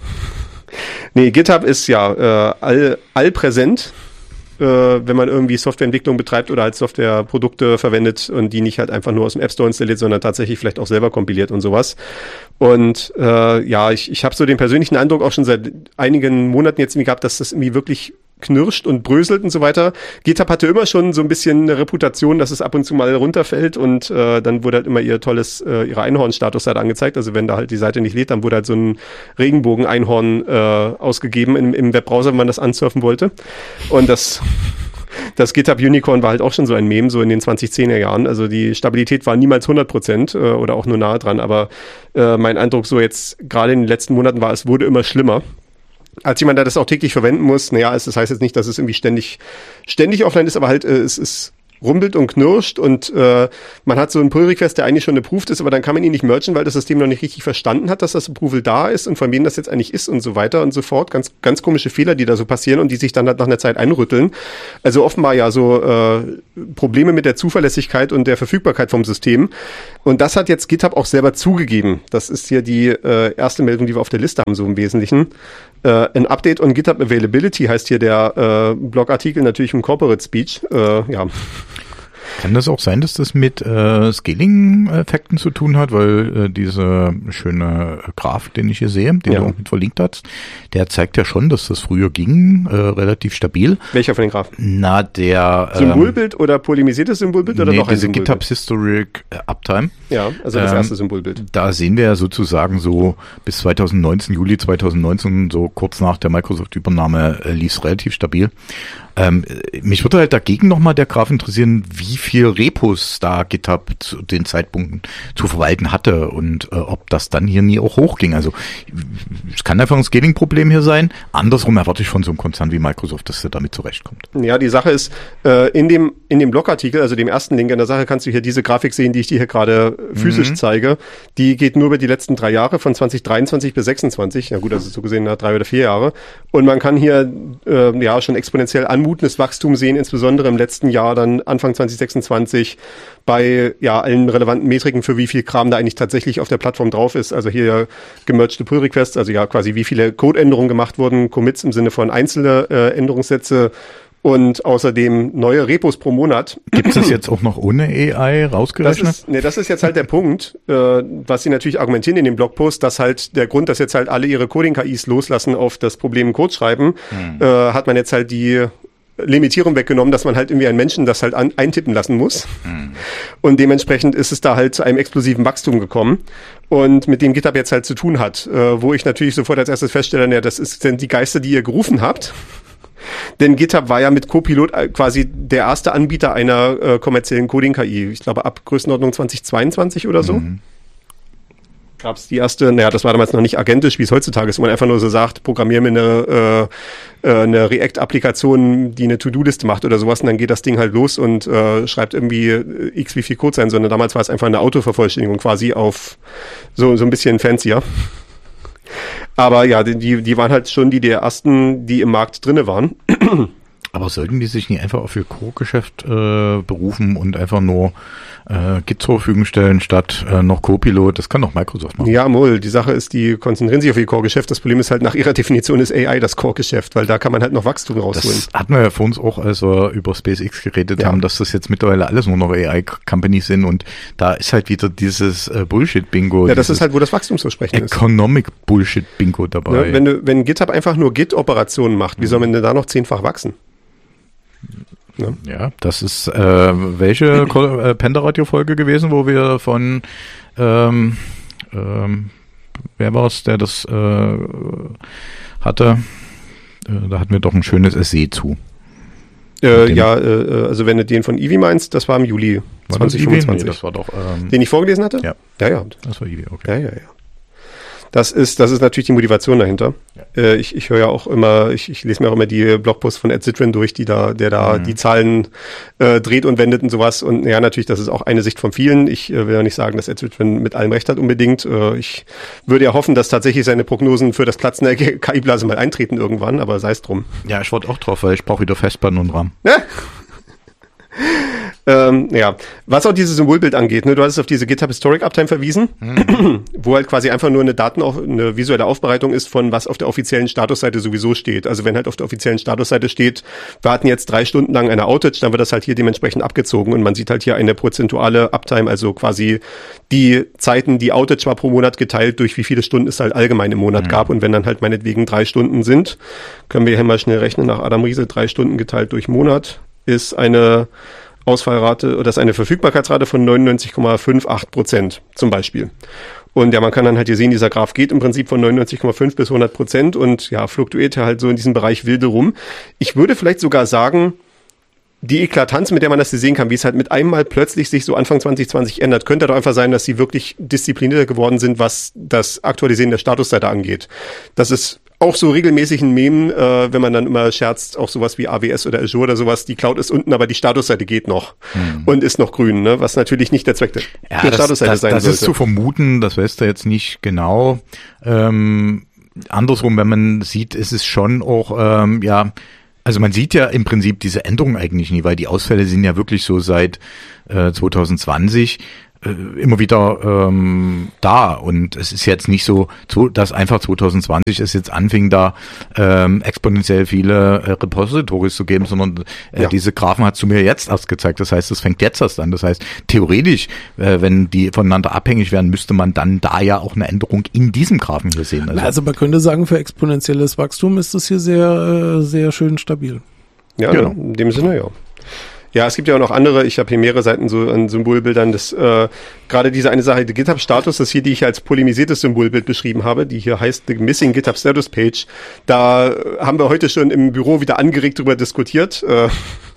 Nee, GitHub ist ja äh, all, allpräsent, äh, wenn man irgendwie Softwareentwicklung betreibt oder halt Softwareprodukte verwendet und die nicht halt einfach nur aus dem App Store installiert, sondern tatsächlich vielleicht auch selber kompiliert und sowas. Und äh, ja, ich, ich habe so den persönlichen Eindruck auch schon seit einigen Monaten jetzt irgendwie gehabt, dass das irgendwie wirklich knirscht und bröselt und so weiter. GitHub hatte immer schon so ein bisschen eine Reputation, dass es ab und zu mal runterfällt und äh, dann wurde halt immer ihr tolles, äh, ihre Einhorn-Status halt angezeigt. Also wenn da halt die Seite nicht lädt, dann wurde halt so ein Regenbogen-Einhorn äh, ausgegeben im, im Webbrowser, wenn man das ansurfen wollte. Und das das GitHub Unicorn war halt auch schon so ein Meme, so in den zwanzig zehner Jahren. Also die Stabilität war niemals hundert Prozent äh, oder auch nur nahe dran, aber äh, mein Eindruck so jetzt gerade in den letzten Monaten war, es wurde immer schlimmer. als jemand, der das auch täglich verwenden muss, naja, das heißt jetzt nicht, dass es irgendwie ständig, ständig offline ist, aber halt, äh, es ist rumpelt und knirscht und äh, man hat so einen Pull-Request, der eigentlich schon approved ist, aber dann kann man ihn nicht mergen, weil das System noch nicht richtig verstanden hat, dass das Approval da ist und von wem das jetzt eigentlich ist und so weiter und so fort. Ganz ganz komische Fehler, die da so passieren und die sich dann halt nach einer Zeit einrütteln. Also offenbar ja so äh, Probleme mit der Zuverlässigkeit und der Verfügbarkeit vom System. Und das hat jetzt GitHub auch selber zugegeben. Das ist hier die äh, erste Meldung, die wir auf der Liste haben, so im Wesentlichen. Uh, ein Update on GitHub Availability heißt hier der uh, Blogartikel, natürlich im Corporate Speech. Uh, ja. Kann das auch sein, dass das mit äh, Scaling-Effekten zu tun hat, weil äh, diese schöne Graph, den ich hier sehe, den ja. du auch mit verlinkt hast, der zeigt ja schon, dass das früher ging, äh, relativ stabil. Welcher von den Graphen? Na, der ähm, Symbolbild oder polymerisiertes Symbolbild oder nee, noch ein diese Symbolbild? GitHub Historic Uptime. Ja, also das ähm, erste Symbolbild. Da sehen wir ja sozusagen so bis zwanzig neunzehn, Juli zwanzig neunzehn, so kurz nach der Microsoft-Übernahme, äh, lief es relativ stabil. Ähm, mich würde halt dagegen nochmal der Graph interessieren, wie viel Repos da GitHub zu den Zeitpunkten zu verwalten hatte und äh, ob das dann hier nie auch hochging. Also es kann einfach ein Scaling-Problem hier sein. Andersrum erwarte ich von so einem Konzern wie Microsoft, dass er damit zurechtkommt. Ja, die Sache ist, äh, in dem in dem Blogartikel, also dem ersten Link in der Sache, kannst du hier diese Grafik sehen, die ich dir hier gerade physisch mhm. zeige. Die geht nur über die letzten drei Jahre, von zwanzig dreiundzwanzig bis sechsundzwanzig. Ja gut, also so gesehen drei oder vier Jahre. Und man kann hier äh, ja schon exponentiell anmutendes Wachstum sehen, insbesondere im letzten Jahr, dann Anfang zwanzig sechsundzwanzig, bei ja allen relevanten Metriken, für wie viel Kram da eigentlich tatsächlich auf der Plattform drauf ist. Also hier gemergte Pull-Requests, also ja quasi wie viele Codeänderungen gemacht wurden, Commits im Sinne von einzelne äh, Änderungssätze und außerdem neue Repos pro Monat. Gibt es das jetzt auch noch ohne A I rausgerechnet? Das ist, nee, das ist jetzt halt der Punkt, äh, was sie natürlich argumentieren in dem Blogpost, dass halt der Grund, dass jetzt halt alle ihre Coding-K Is loslassen auf das Problem Code schreiben, hm. äh, hat man jetzt halt die Limitierung weggenommen, dass man halt irgendwie einen Menschen das halt an, eintippen lassen muss. Hm. Und dementsprechend ist es da halt zu einem explosiven Wachstum gekommen. Und mit dem GitHub jetzt halt zu tun hat, äh, wo ich natürlich sofort als erstes feststelle, ja, das ist, sind die Geister, die ihr gerufen habt. Denn GitHub war ja mit Copilot quasi der erste Anbieter einer äh, kommerziellen Coding-K I. Ich glaube, ab Größenordnung zwanzig zweiundzwanzig oder so. Mhm. Gab es die erste, naja, das war damals noch nicht agentisch, wie es heutzutage ist, wo man einfach nur so sagt, programmier mir eine, äh, eine React-Applikation, die eine To-Do-Liste macht oder sowas, und dann geht das Ding halt los und äh, schreibt irgendwie x wie viel Code sein, sondern damals war es einfach eine Autovervollständigung quasi auf so, so ein bisschen fancier. Aber ja, die, die waren halt schon die der ersten, die im Markt drinne waren. Aber sollten die sich nicht einfach auf ihr Core-Geschäft äh, berufen und einfach nur äh, Git zur Verfügung stellen, statt äh, noch Copilot? Das kann doch Microsoft machen. Ja, Moll. Die Sache ist, die konzentrieren sich auf ihr Core-Geschäft. Das Problem ist halt, nach ihrer Definition ist A I das Core-Geschäft, weil da kann man halt noch Wachstum rausholen. Das hatten wir ja vor uns auch, als wir über SpaceX geredet ja. haben, dass das jetzt mittlerweile alles nur noch A I-Companies sind, und da ist halt wieder dieses äh, Bullshit-Bingo. Ja, das ist halt, wo das Wachstumsversprechen ist. Economic-Bullshit-Bingo dabei. Ja, wenn du, wenn GitHub einfach nur Git-Operationen macht, wie soll man denn da noch zehnfach wachsen? Ja. ja, das ist äh, welche äh, Panda-Radio-Folge gewesen, wo wir von ähm, ähm, wer war es, der das äh, hatte? Äh, da hatten wir doch ein schönes Essay zu. Äh, ja, äh, also wenn du den von Ivi meinst, das war im Juli zwanzig fünfundzwanzig. Nee, das war doch ähm, den ich vorgelesen hatte? Ja. Ja, ja. Das war Ivi, okay. Ja, ja, ja. Das ist, das ist natürlich die Motivation dahinter. Ja. Äh, ich, ich höre ja auch immer, ich, ich lese mir auch immer die Blogposts von Ed Zitrin durch, die da, der da mhm. die Zahlen äh, dreht und wendet und sowas. Und ja, natürlich, das ist auch eine Sicht von vielen. Ich äh, will ja nicht sagen, dass Ed Zitrin mit allem recht hat unbedingt. Äh, ich würde ja hoffen, dass tatsächlich seine Prognosen für das Platzen der K I-Blase mal eintreten irgendwann, aber sei es drum. Ja, ich warte auch drauf, weil ich brauche wieder Festplatten und RAM. Ja. Ähm, ja, was auch dieses Symbolbild angeht, ne, du hattest auf diese GitHub Historic Uptime verwiesen, mhm. wo halt quasi einfach nur eine Daten, eine visuelle Aufbereitung ist von was auf der offiziellen Statusseite sowieso steht. Also wenn halt auf der offiziellen Statusseite steht, wir hatten jetzt drei Stunden lang eine Outage, dann wird das halt hier dementsprechend abgezogen und man sieht halt hier eine prozentuale Uptime, also quasi die Zeiten, die Outage war pro Monat geteilt durch wie viele Stunden es halt allgemein im Monat mhm. gab, und wenn dann halt meinetwegen drei Stunden sind, können wir hier mal schnell rechnen nach Adam Riese, drei Stunden geteilt durch Monat ist eine Ausfallrate oder ist eine Verfügbarkeitsrate von neunundneunzig Komma achtundfünfzig Prozent zum Beispiel. Und ja, man kann dann halt hier sehen, dieser Graph geht im Prinzip von neunundneunzig Komma fünf bis hundert Prozent und ja, fluktuiert halt so in diesem Bereich wilde rum. Ich würde vielleicht sogar sagen, die Eklatanz, mit der man das hier sehen kann, wie es halt mit einmal plötzlich sich so Anfang zwanzig zwanzig ändert, könnte doch einfach sein, dass sie wirklich disziplinierter geworden sind, was das Aktualisieren der Statusseite angeht. Das ist auch so regelmäßigen Memen, äh, wenn man dann immer scherzt, auch sowas wie A W S oder Azure oder sowas, die Cloud ist unten, aber die Statusseite geht noch mhm. und ist noch grün, ne? Was natürlich nicht der Zweck der, ja, der das, Statusseite das, sein das sollte. Das ist zu vermuten, das weißt du jetzt nicht genau. Ähm, andersrum, wenn man sieht, ist es schon auch, ähm, ja, also man sieht ja im Prinzip diese Änderung eigentlich nie, weil die Ausfälle sind ja wirklich so seit äh, zwanzig zwanzig äh, immer wieder ähm, da und es ist jetzt nicht so, dass einfach zwanzig zwanzig es jetzt anfing, da ähm, exponentiell viele äh, Repositories zu geben, sondern äh, ja. diese Graphen hast du mir jetzt erst gezeigt. Das heißt, es fängt jetzt erst an. Das heißt, theoretisch, äh, wenn die voneinander abhängig wären, müsste man dann da ja auch eine Änderung in diesem Graphen hier sehen. Also, also man könnte sagen, für exponentielles Wachstum ist das hier sehr, äh, sehr schön stabil. Ja, genau. In dem Sinne, ja. Ja, es gibt ja auch noch andere, ich habe hier mehrere Seiten so an Symbolbildern, das äh, gerade diese eine Sache, die GitHub-Status, das hier, die ich als polymisiertes Symbolbild beschrieben habe, die hier heißt The Missing GitHub Status Page, da haben wir heute schon im Büro wieder angeregt drüber diskutiert, äh,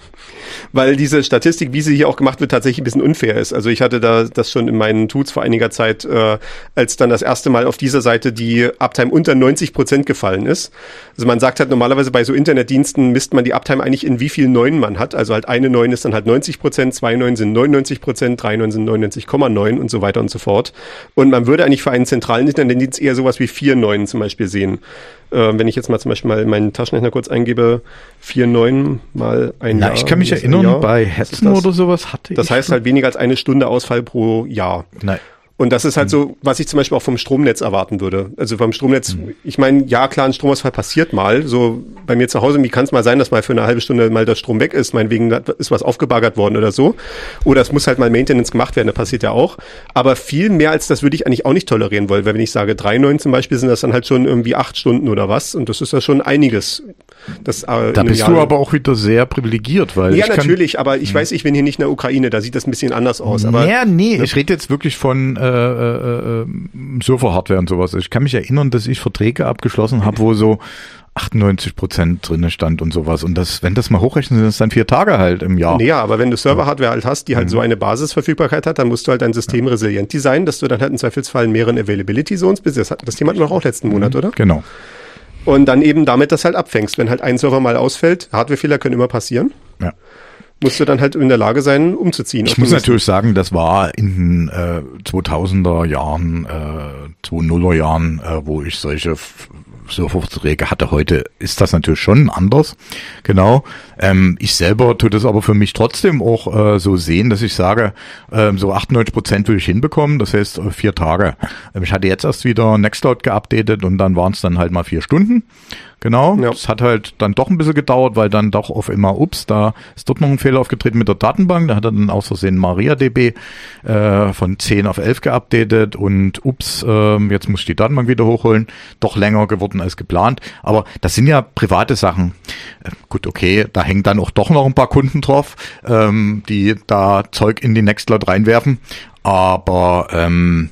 weil diese Statistik, wie sie hier auch gemacht wird, tatsächlich ein bisschen unfair ist. Also ich hatte da das schon in meinen Tuts vor einiger Zeit, äh, als dann das erste Mal auf dieser Seite die Uptime unter neunzig Prozent gefallen ist. Also man sagt halt normalerweise bei so Internetdiensten misst man die Uptime eigentlich in wie viel Neunen man hat. Also halt eine Neun ist dann halt neunzig Prozent, zwei Neunen sind neunundneunzig Prozent, drei Neunen sind neunundneunzig Komma neun und so weiter und so fort. Und man würde eigentlich für einen zentralen Internetdienst eher sowas wie vier Neunen zum Beispiel sehen. Äh, wenn ich jetzt mal zum Beispiel mal in meinen Taschenrechner kurz eingebe, vier Neunen mal ein Na, Jahr. Ich kann mich erinnern, bei Hetzen oder sowas hatte ich. Das heißt halt weniger als eine Stunde Ausfall pro Jahr. Nein. Und das ist halt so, was ich zum Beispiel auch vom Stromnetz erwarten würde. Also vom Stromnetz, mhm. ich meine, ja klar, ein Stromausfall passiert mal. So bei mir zu Hause, wie kann es mal sein, dass mal für eine halbe Stunde mal der Strom weg ist, meinetwegen ist was aufgebaggert worden oder so. Oder es muss halt mal Maintenance gemacht werden, das passiert ja auch. Aber viel mehr als das würde ich eigentlich auch nicht tolerieren wollen, weil wenn ich sage drei Neun zum Beispiel, sind das dann halt schon irgendwie acht Stunden oder was. Und das ist ja schon einiges. Das, äh, da bist Jahr du aber auch wieder sehr privilegiert, weil ja ich natürlich, kann, aber ich mh. weiß, ich bin hier nicht in der Ukraine, da sieht das ein bisschen anders aus. Aber ja, nee, ich rede jetzt wirklich von äh, äh, Server-Hardware und sowas. Ich kann mich erinnern, dass ich Verträge abgeschlossen habe, wo so achtundneunzig Prozent drinne stand und sowas. Und das, wenn das mal hochrechnen, sind das dann vier Tage halt im Jahr. Ja, aber wenn du Server-Hardware halt hast, die halt mhm. so eine Basisverfügbarkeit hat, dann musst du halt dein System ja. resilient designen, dass du dann halt im Zweifelsfall in mehreren Availability-Zones bist. Das, das Thema hatten wir auch letzten Monat, oder? Genau. Und dann eben damit das halt abfängst. Wenn halt ein Server mal ausfällt, Hardwarefehler können immer passieren. Ja. Musst du dann halt in der Lage sein, umzuziehen. Ich muss natürlich sagen, das war in den äh, zweitausender Jahren, äh, zweitausender Jahren, äh, wo ich solche Serververträge hatte. Heute ist das natürlich schon anders. Genau. Ähm, ich selber tue das aber für mich trotzdem auch äh, so sehen, dass ich sage, äh, so achtundneunzig Prozent will ich hinbekommen. Das heißt äh, vier Tage. Ähm, ich hatte jetzt erst wieder Nextcloud geupdatet und dann waren es dann halt mal vier Stunden. Genau, ja. Das hat halt dann doch ein bisschen gedauert, weil dann doch auf immer, ups, da ist dort noch ein Fehler aufgetreten mit der Datenbank. Da hat er dann aus Versehen MariaDB äh, von zehn auf elf geupdatet und ups, äh, jetzt muss ich die Datenbank wieder hochholen. Doch länger geworden als geplant. Aber das sind ja private Sachen. Äh, gut, okay, da hängen dann auch doch noch ein paar Kunden drauf, ähm, die da Zeug in die Nextcloud reinwerfen. Aber ähm,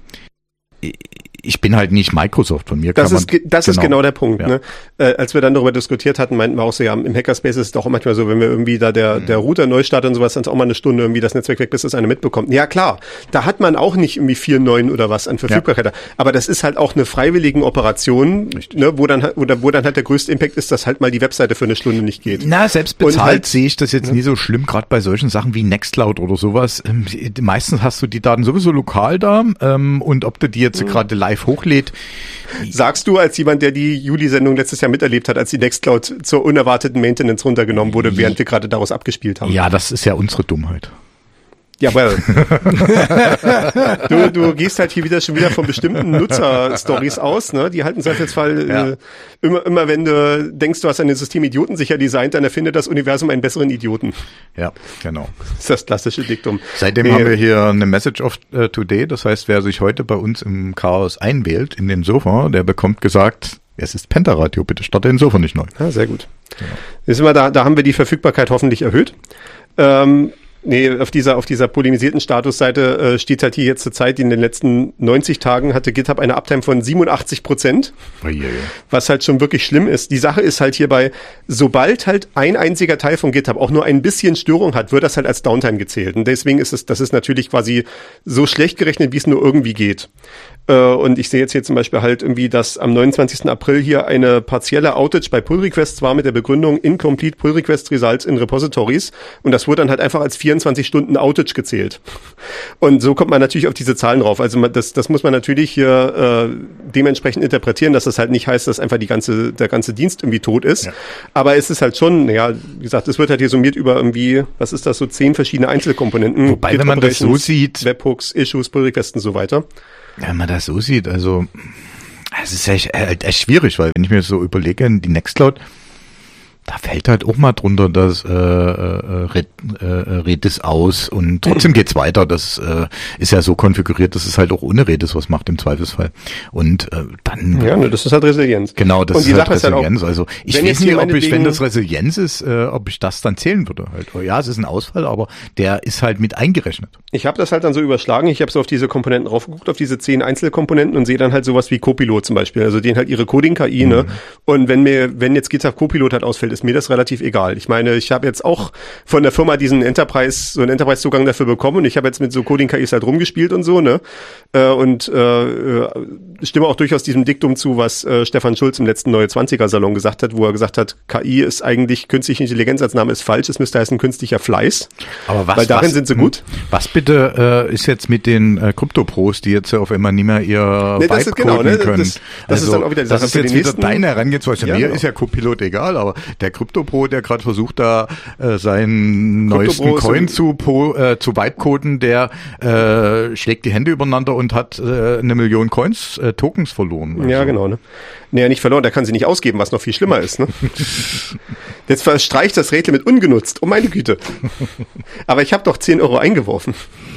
ich bin halt nicht Microsoft, von mir kann das man... Ist, das genau. ist genau der Punkt. Ja. Ne? Äh, als wir dann darüber diskutiert hatten, meinten wir auch so, ja, im Hackerspace ist es doch auch manchmal so, wenn wir irgendwie da der, mhm. der Router neu startet und sowas, dann ist auch mal eine Stunde irgendwie das Netzwerk weg, bis das eine mitbekommt. Ja klar, da hat man auch nicht irgendwie vier neun oder was an Verfügbarkeit. Ja. Aber das ist halt auch eine freiwillige Operation, ne, wo dann wo, wo dann halt der größte Impact ist, dass halt mal die Webseite für eine Stunde nicht geht. Na, selbst bezahlt halt, sehe ich das jetzt ja. nie so schlimm, gerade bei solchen Sachen wie Nextcloud oder sowas. Ähm, meistens hast du die Daten sowieso lokal da ähm, und ob du die jetzt mhm. gerade live hochlädt. Sagst du als jemand, der die Juli-Sendung letztes Jahr miterlebt hat, als die Nextcloud zur unerwarteten Maintenance runtergenommen wurde, während wir gerade daraus abgespielt haben? Ja, das ist ja unsere Dummheit. Ja, well. du, du gehst halt hier wieder schon wieder von bestimmten Nutzer-Stories aus, ne? Die halten Zweifelsfall ja. äh, immer, immer wenn du denkst, du hast ein System idiotensicher designt, dann erfindet das Universum einen besseren Idioten. Ja, genau. Das ist das klassische Diktum. Seitdem nee. haben wir hier eine Message of uh, Today, das heißt, wer sich heute bei uns im Chaos einwählt, in den Sofa, der bekommt gesagt, es ist Pentaradio, bitte starte den Sofa nicht neu. Ah, sehr gut. Genau. Jetzt sind wir da, da haben wir die Verfügbarkeit hoffentlich erhöht. Ähm, Nee, auf dieser auf dieser polymisierten Statusseite äh, steht halt hier jetzt zur Zeit, in den letzten neunzig Tagen hatte GitHub eine Uptime von siebenundachtzig Prozent, oh yeah, yeah. was halt schon wirklich schlimm ist. Die Sache ist halt hierbei, sobald halt ein einziger Teil von GitHub auch nur ein bisschen Störung hat, wird das halt als Downtime gezählt. Und deswegen ist es, das ist natürlich quasi so schlecht gerechnet, wie es nur irgendwie geht. Und ich sehe jetzt hier zum Beispiel halt irgendwie, dass am neunundzwanzigsten April hier eine partielle Outage bei Pull Requests war mit der Begründung Incomplete Pull Request Results in Repositories. Und das wurde dann halt einfach als vierundzwanzig Stunden Outage gezählt. Und so kommt man natürlich auf diese Zahlen drauf. Also das, das muss man natürlich hier äh, dementsprechend interpretieren, dass das halt nicht heißt, dass einfach die ganze, der ganze Dienst irgendwie tot ist. Ja. Aber es ist halt schon, ja, wie gesagt, es wird halt hier summiert über irgendwie, was ist das, so zehn verschiedene Einzelkomponenten. Wobei, wenn man das so sieht, Webhooks, Issues, Pull Requests und so weiter. Ja, wenn man das so sieht, also es ist echt, echt, echt schwierig, weil wenn ich mir so überlege, die Nextcloud, da fällt halt auch mal drunter das äh, äh, Red, äh, Redis aus und trotzdem geht's weiter. Das äh, ist ja so konfiguriert, dass es halt auch ohne Redis was macht im Zweifelsfall. Und äh, dann... Ja, ne, das ist halt Resilienz. Genau, das und die ist Sache halt Resilienz. Ist halt auch, also ich weiß nicht, ob ich, wenn das Resilienz ist, äh, ob ich das dann zählen würde. Halt. Oh, ja, es ist ein Ausfall, aber der ist halt mit eingerechnet. Ich habe das halt dann so überschlagen. Ich habe so auf diese Komponenten raufgeguckt, auf diese zehn Einzelkomponenten und sehe dann halt sowas wie Copilot zum Beispiel. Also den halt ihre Coding-K I, mhm. ne? Und wenn mir, wenn jetzt GitHub Copilot halt ausfällt, ist mir das relativ egal. Ich meine, ich habe jetzt auch von der Firma diesen Enterprise, so einen Enterprise-Zugang dafür bekommen und ich habe jetzt mit so Coding-K Is halt rumgespielt und so, ne? Und äh, stimme auch durchaus diesem Diktum zu, was äh, Stefan Schulz im letzten Neue zwanziger-Salon gesagt hat, wo er gesagt hat, K I ist eigentlich, künstliche Intelligenz als Name ist falsch, es müsste heißen künstlicher Fleiß. Aber was, weil darin was, sind sie gut. Was bitte äh, ist jetzt mit den äh, Krypto-Pros, die jetzt auf einmal nicht mehr ihr nee, das Vibe ist genau, coden ne? können? Das, das also, ist dann auch wieder die das Sache ist für jetzt die wieder nächsten. deine Herangehensweise. Ja, Mir genau. ist ja Copilot egal, aber der Krypto-Pro, der gerade versucht, da äh, seinen neuesten Coin zu, po, äh, zu Vibe-coden, der äh, schlägt die Hände übereinander und hat äh, eine Million Coins, äh, Tokens verloren. Also. Ja, genau. Ne? Nee, nicht verloren, der kann sie nicht ausgeben, was noch viel schlimmer ist. Ne? Jetzt verstreicht das Rätsel mit ungenutzt. Oh meine Güte. Aber ich habe doch zehn Euro eingeworfen.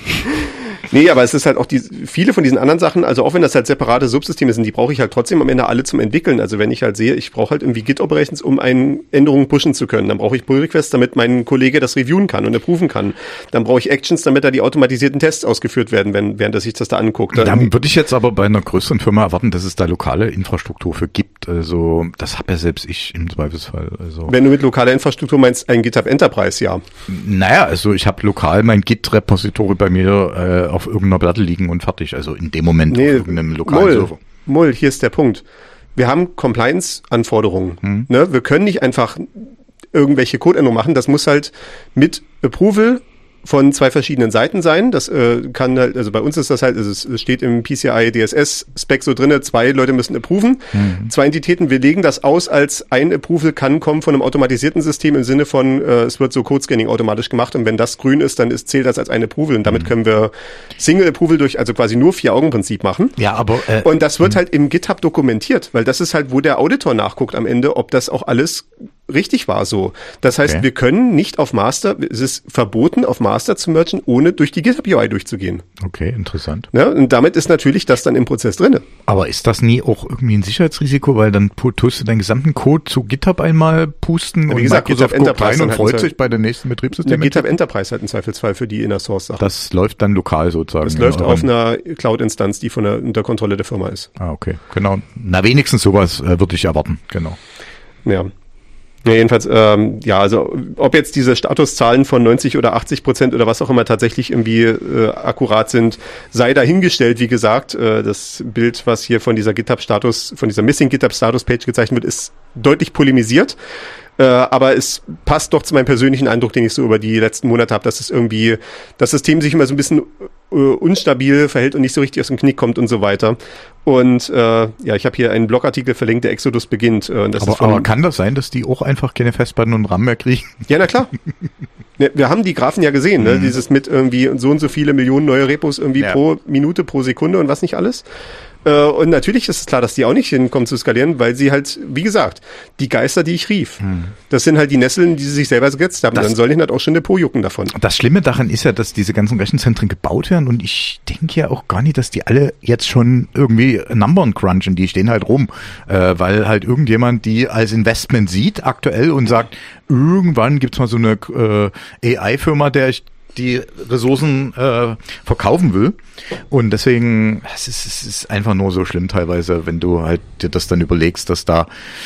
Nee, aber es ist halt auch die, viele von diesen anderen Sachen, also auch wenn das halt separate Subsysteme sind, die brauche ich halt trotzdem am Ende alle zum Entwickeln. Also wenn ich halt sehe, ich brauche halt irgendwie Git-Operations, um eine Änderung pushen zu können. Dann brauche ich Pull-Requests, damit mein Kollege das reviewen kann und approven kann. Dann brauche ich Actions, damit da die automatisierten Tests ausgeführt werden, wenn, während er sich das da anguckt. Dann, dann würde ich jetzt aber bei einer größeren Firma erwarten, dass es da lokale Infrastruktur für gibt. Also das habe ja selbst ich im Zweifelsfall. Also wenn du mit lokaler Infrastruktur meinst, ein GitHub Enterprise, ja. Naja, also ich habe lokal mein Git-Repository bei mir äh, auf irgendeiner Platte liegen und fertig. Also in dem Moment nee, auf irgendeinem lokalen Mull, Server. Mull, hier ist der Punkt. Wir haben Compliance-Anforderungen. Hm. Ne? Wir können nicht einfach irgendwelche Codeänderungen machen. Das muss halt mit Approval von zwei verschiedenen Seiten sein. Das äh, kann halt, also bei uns ist das halt, also es steht im P C I D S S-Spec so drinne, zwei Leute müssen approven, mhm. zwei Entitäten, wir legen das aus als ein Approval kann kommen von einem automatisierten System im Sinne von, äh, es wird so Code-Scanning automatisch gemacht und wenn das grün ist, dann ist, zählt das als ein Approval und damit mhm. können wir Single-Approval durch, also quasi nur Vier-Augen-Prinzip machen. Ja, aber äh, und das wird mh. halt im GitHub dokumentiert, weil das ist halt, wo der Auditor nachguckt am Ende, ob das auch alles richtig war so. Das heißt, okay. wir können nicht auf Master, es ist verboten, auf Master zu mergen, ohne durch die GitHub U I durchzugehen. Okay, interessant. Ja, und damit ist natürlich das dann im Prozess drinne. Aber ist das nie auch irgendwie ein Sicherheitsrisiko, weil dann tust du deinen gesamten Code zu GitHub einmal pusten ja, und gesagt, Microsoft GitHub guckt rein und halt freut sich bei der nächsten Betriebssystem. Ja, GitHub Enterprise hat im Zweifelsfall für die Inner Source Sachen. Das läuft dann lokal sozusagen. Das läuft auf einer Cloud-Instanz, die von der, unter Kontrolle der Firma ist. Ah, okay, genau. Na, wenigstens sowas äh, würde ich erwarten, genau. Ja. Ja, jedenfalls, ähm, ja, also ob jetzt diese Statuszahlen von neunzig oder achtzig Prozent oder was auch immer tatsächlich irgendwie äh, akkurat sind, sei dahingestellt. Wie gesagt, äh, das Bild, was hier von dieser GitHub-Status, von dieser Missing GitHub-Status-Page gezeichnet wird, ist deutlich polemisiert. Äh, aber es passt doch zu meinem persönlichen Eindruck, den ich so über die letzten Monate habe, dass es irgendwie, das System sich immer so ein bisschen äh, unstabil verhält und nicht so richtig aus dem Knick kommt und so weiter. Und äh, ja, ich habe hier einen Blogartikel verlinkt, der Exodus beginnt. Äh, das aber, ist von, aber kann das sein, dass die auch einfach keine Festplatten und RAM mehr kriegen? Ja, na klar. Ja, wir haben die Graphen ja gesehen, ne? Mhm. Dieses mit irgendwie so und so viele Millionen neue Repos irgendwie ja. pro Minute, pro Sekunde und was nicht alles. Und natürlich ist es klar, dass die auch nicht hinkommen zu skalieren, weil sie halt, wie gesagt, die Geister, die ich rief, hm. das sind halt die Nesseln, die sie sich selber gesetzt haben. Das, dann soll ich halt auch schon der Po jucken davon. Das Schlimme daran ist ja, dass diese ganzen Rechenzentren gebaut werden und ich denke ja auch gar nicht, dass die alle jetzt schon irgendwie Numbern crunchen, die stehen halt rum, äh, weil halt irgendjemand die als Investment sieht aktuell und sagt, irgendwann gibt's mal so eine äh, A I-Firma, der ich die Ressourcen äh, verkaufen will. Und deswegen, es ist, es ist einfach nur so schlimm teilweise, wenn du halt dir das dann überlegst, dass da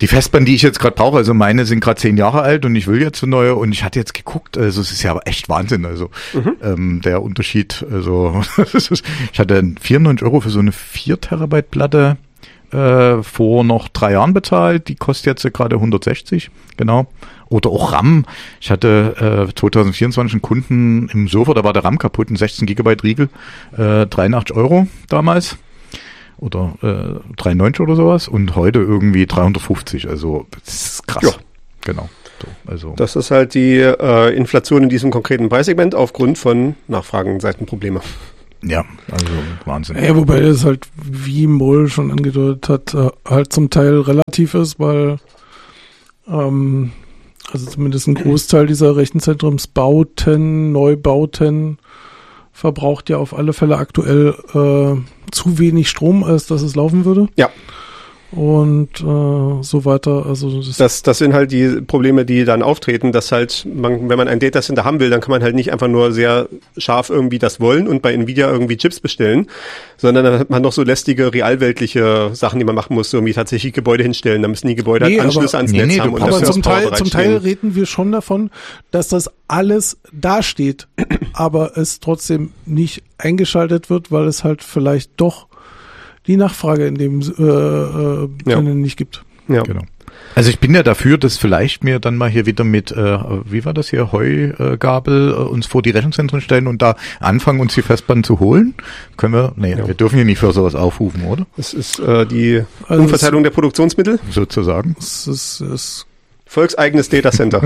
Die Festplatten, die ich jetzt gerade brauche, also meine sind gerade zehn Jahre alt und ich will jetzt eine neue und ich hatte jetzt geguckt, also es ist ja aber echt Wahnsinn, also mhm. ähm, der Unterschied, also ich hatte vierundneunzig Euro für so eine vier Terabyte Platte äh, vor noch drei Jahren bezahlt, die kostet jetzt gerade hundertsechzig, genau. Oder auch RAM. Ich hatte äh, zwanzig vierundzwanzig einen Kunden im Sofa, da war der RAM kaputt, ein sechzehn Gigabyte Riegel, äh, dreiundachtzig Euro damals. Oder äh, dreiundneunzig oder sowas und heute irgendwie dreihundertfünfzig, also das ist krass. Ja. Genau. So, also. Das ist halt die äh, Inflation in diesem konkreten Preissegment aufgrund von Nachfragenseitenprobleme. Ja, also Wahnsinn. Ja, wobei das halt, wie Moll schon angedeutet hat, äh, halt zum Teil relativ ist, weil ähm, also zumindest ein Großteil dieser Rechenzentrumsbauten, Neubauten verbraucht ja auf alle Fälle aktuell äh, zu wenig Strom, als dass es laufen würde. Ja. Und äh, so weiter. Also das, das, das sind halt die Probleme, die dann auftreten, dass halt, man, wenn man ein Datacenter haben will, dann kann man halt nicht einfach nur sehr scharf irgendwie das wollen und bei Nvidia irgendwie Chips bestellen, sondern dann hat man noch so lästige, realweltliche Sachen, die man machen muss, so irgendwie tatsächlich Gebäude hinstellen. Da müssen die Gebäude nee, halt Anschlüsse aber, ans nee, Netz nee, haben. Und aber das zum Teil, zum Teil reden wir schon davon, dass das alles dasteht, aber es trotzdem nicht eingeschaltet wird, weil es halt vielleicht doch die Nachfrage in dem äh, äh, ja. nicht gibt. Ja, genau. Also ich bin ja dafür, dass vielleicht mir dann mal hier wieder mit, äh, wie war das hier, Heugabel äh, uns vor die Rechenzentren stellen und da anfangen, uns die Festplatten zu holen. Können wir, nee, ja. wir dürfen hier nicht für sowas aufrufen, oder? Das ist äh, die also Umverteilung der Produktionsmittel. Sozusagen. Es ist, es volkseigenes Datacenter.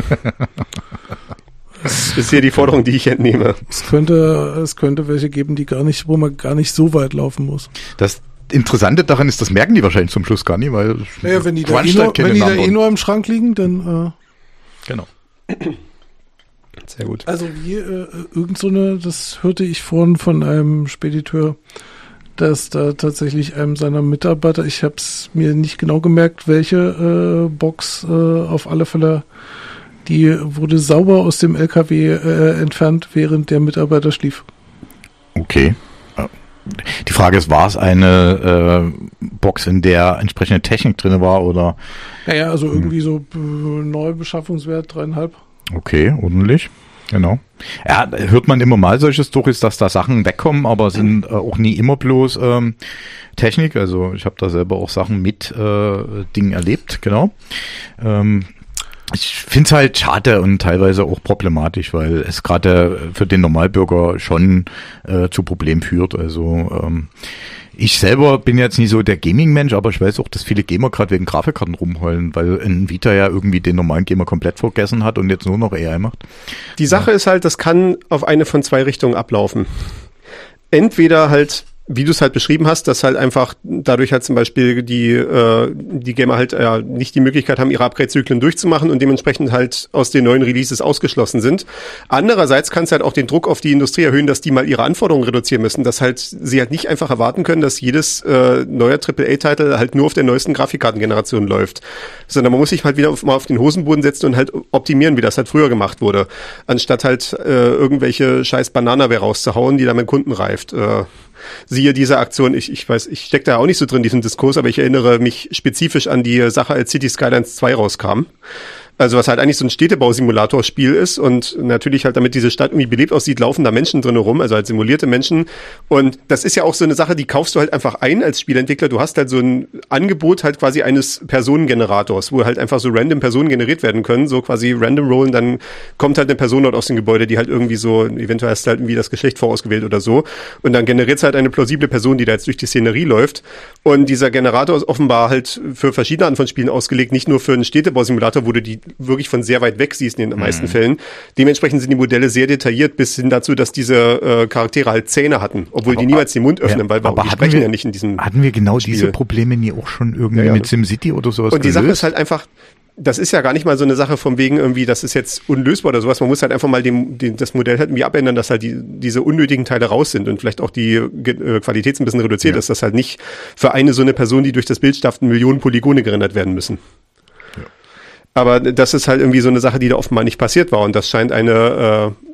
Das ist hier die Forderung, die ich entnehme. Es könnte, es könnte welche geben, die gar nicht, wo man gar nicht so weit laufen muss. Das Interessante daran ist, das merken die wahrscheinlich zum Schluss gar nicht, weil naja, wenn die da eh nur, wenn die da eh nur im Schrank liegen, dann äh genau. Sehr gut. Also wie äh, irgend so eine, das hörte ich vorhin von einem Spediteur, dass da tatsächlich einem seiner Mitarbeiter, ich habe es mir nicht genau gemerkt, welche äh, Box äh, auf alle Fälle, die wurde sauber aus dem L K W äh, entfernt, während der Mitarbeiter schlief. Okay. Die Frage ist, war es eine äh, Box, in der entsprechende Technik drin war oder? Naja, also irgendwie so äh, Neubeschaffungswert dreieinhalb. Okay, ordentlich, genau. Ja, hört man immer mal solche Storys, dass da Sachen wegkommen, aber sind äh, auch nie immer bloß ähm, Technik. Also ich habe da selber auch Sachen mit äh, Dingen erlebt, genau. Ähm, Ich finde es halt schade und teilweise auch problematisch, weil es gerade für den Normalbürger schon äh, zu Problemen führt. Also ähm, ich selber bin jetzt nicht so der Gaming-Mensch, aber ich weiß auch, dass viele Gamer gerade wegen Grafikkarten rumheulen, weil Nvidia ja irgendwie den normalen Gamer komplett vergessen hat und jetzt nur noch A I macht. Die Sache ja. ist halt, das kann auf eine von zwei Richtungen ablaufen. Entweder halt, wie du es halt beschrieben hast, dass halt einfach dadurch halt zum Beispiel die äh, die Gamer halt äh, nicht die Möglichkeit haben, ihre Upgrade-Zyklen durchzumachen und dementsprechend halt aus den neuen Releases ausgeschlossen sind. Andererseits kann es halt auch den Druck auf die Industrie erhöhen, dass die mal ihre Anforderungen reduzieren müssen, dass halt sie halt nicht einfach erwarten können, dass jedes äh, neuer Triple A-Titel halt nur auf der neuesten Grafikkartengeneration läuft, sondern man muss sich halt wieder auf, mal auf den Hosenboden setzen und halt optimieren, wie das halt früher gemacht wurde, anstatt halt äh, irgendwelche scheiß Bananaware rauszuhauen, die dann mit Kunden reift. Äh, Siehe diese Aktion, ich, ich weiß, ich stecke da auch nicht so drin in diesem Diskurs, aber ich erinnere mich spezifisch an die Sache, als City Skylines zwei rauskam. Also was halt eigentlich so ein Städtebausimulator-Spiel ist und natürlich halt damit diese Stadt irgendwie belebt aussieht, laufen da Menschen drin rum, also halt simulierte Menschen. Und das ist ja auch so eine Sache, die kaufst du halt einfach ein als Spielentwickler. Du hast halt so ein Angebot halt quasi eines Personengenerators, wo halt einfach so random Personen generiert werden können, so quasi random rollen, dann kommt halt eine Person dort aus dem Gebäude, die halt irgendwie so, eventuell hast du halt irgendwie das Geschlecht vorausgewählt oder so. Und dann generiert es halt eine plausible Person, die da jetzt durch die Szenerie läuft. Und dieser Generator ist offenbar halt für verschiedene Arten von Spielen ausgelegt, nicht nur für einen Städtebausimulator, wo du die wirklich von sehr weit weg siehst in den meisten mhm. Fällen. Dementsprechend sind die Modelle sehr detailliert bis hin dazu, dass diese äh, Charaktere halt Zähne hatten, obwohl aber, die niemals den Mund öffnen, ja, weil aber die sprechen wir, ja nicht in diesem Hatten wir genau Spiel. Diese Probleme nie auch schon irgendwie ja, ja. mit SimCity oder sowas Und die gelöst? Sache ist halt einfach, das ist ja gar nicht mal so eine Sache von wegen irgendwie, das ist jetzt unlösbar oder sowas. Man muss halt einfach mal dem, dem, das Modell halt irgendwie abändern, dass halt die, diese unnötigen Teile raus sind und vielleicht auch die äh, Qualität ein bisschen reduziert ja. ist, dass halt nicht für eine so eine Person, die durch das Bild stafft, Millionen Polygone gerendert werden müssen. Aber das ist halt irgendwie so eine Sache, die da offenbar nicht passiert war. Und das scheint eine,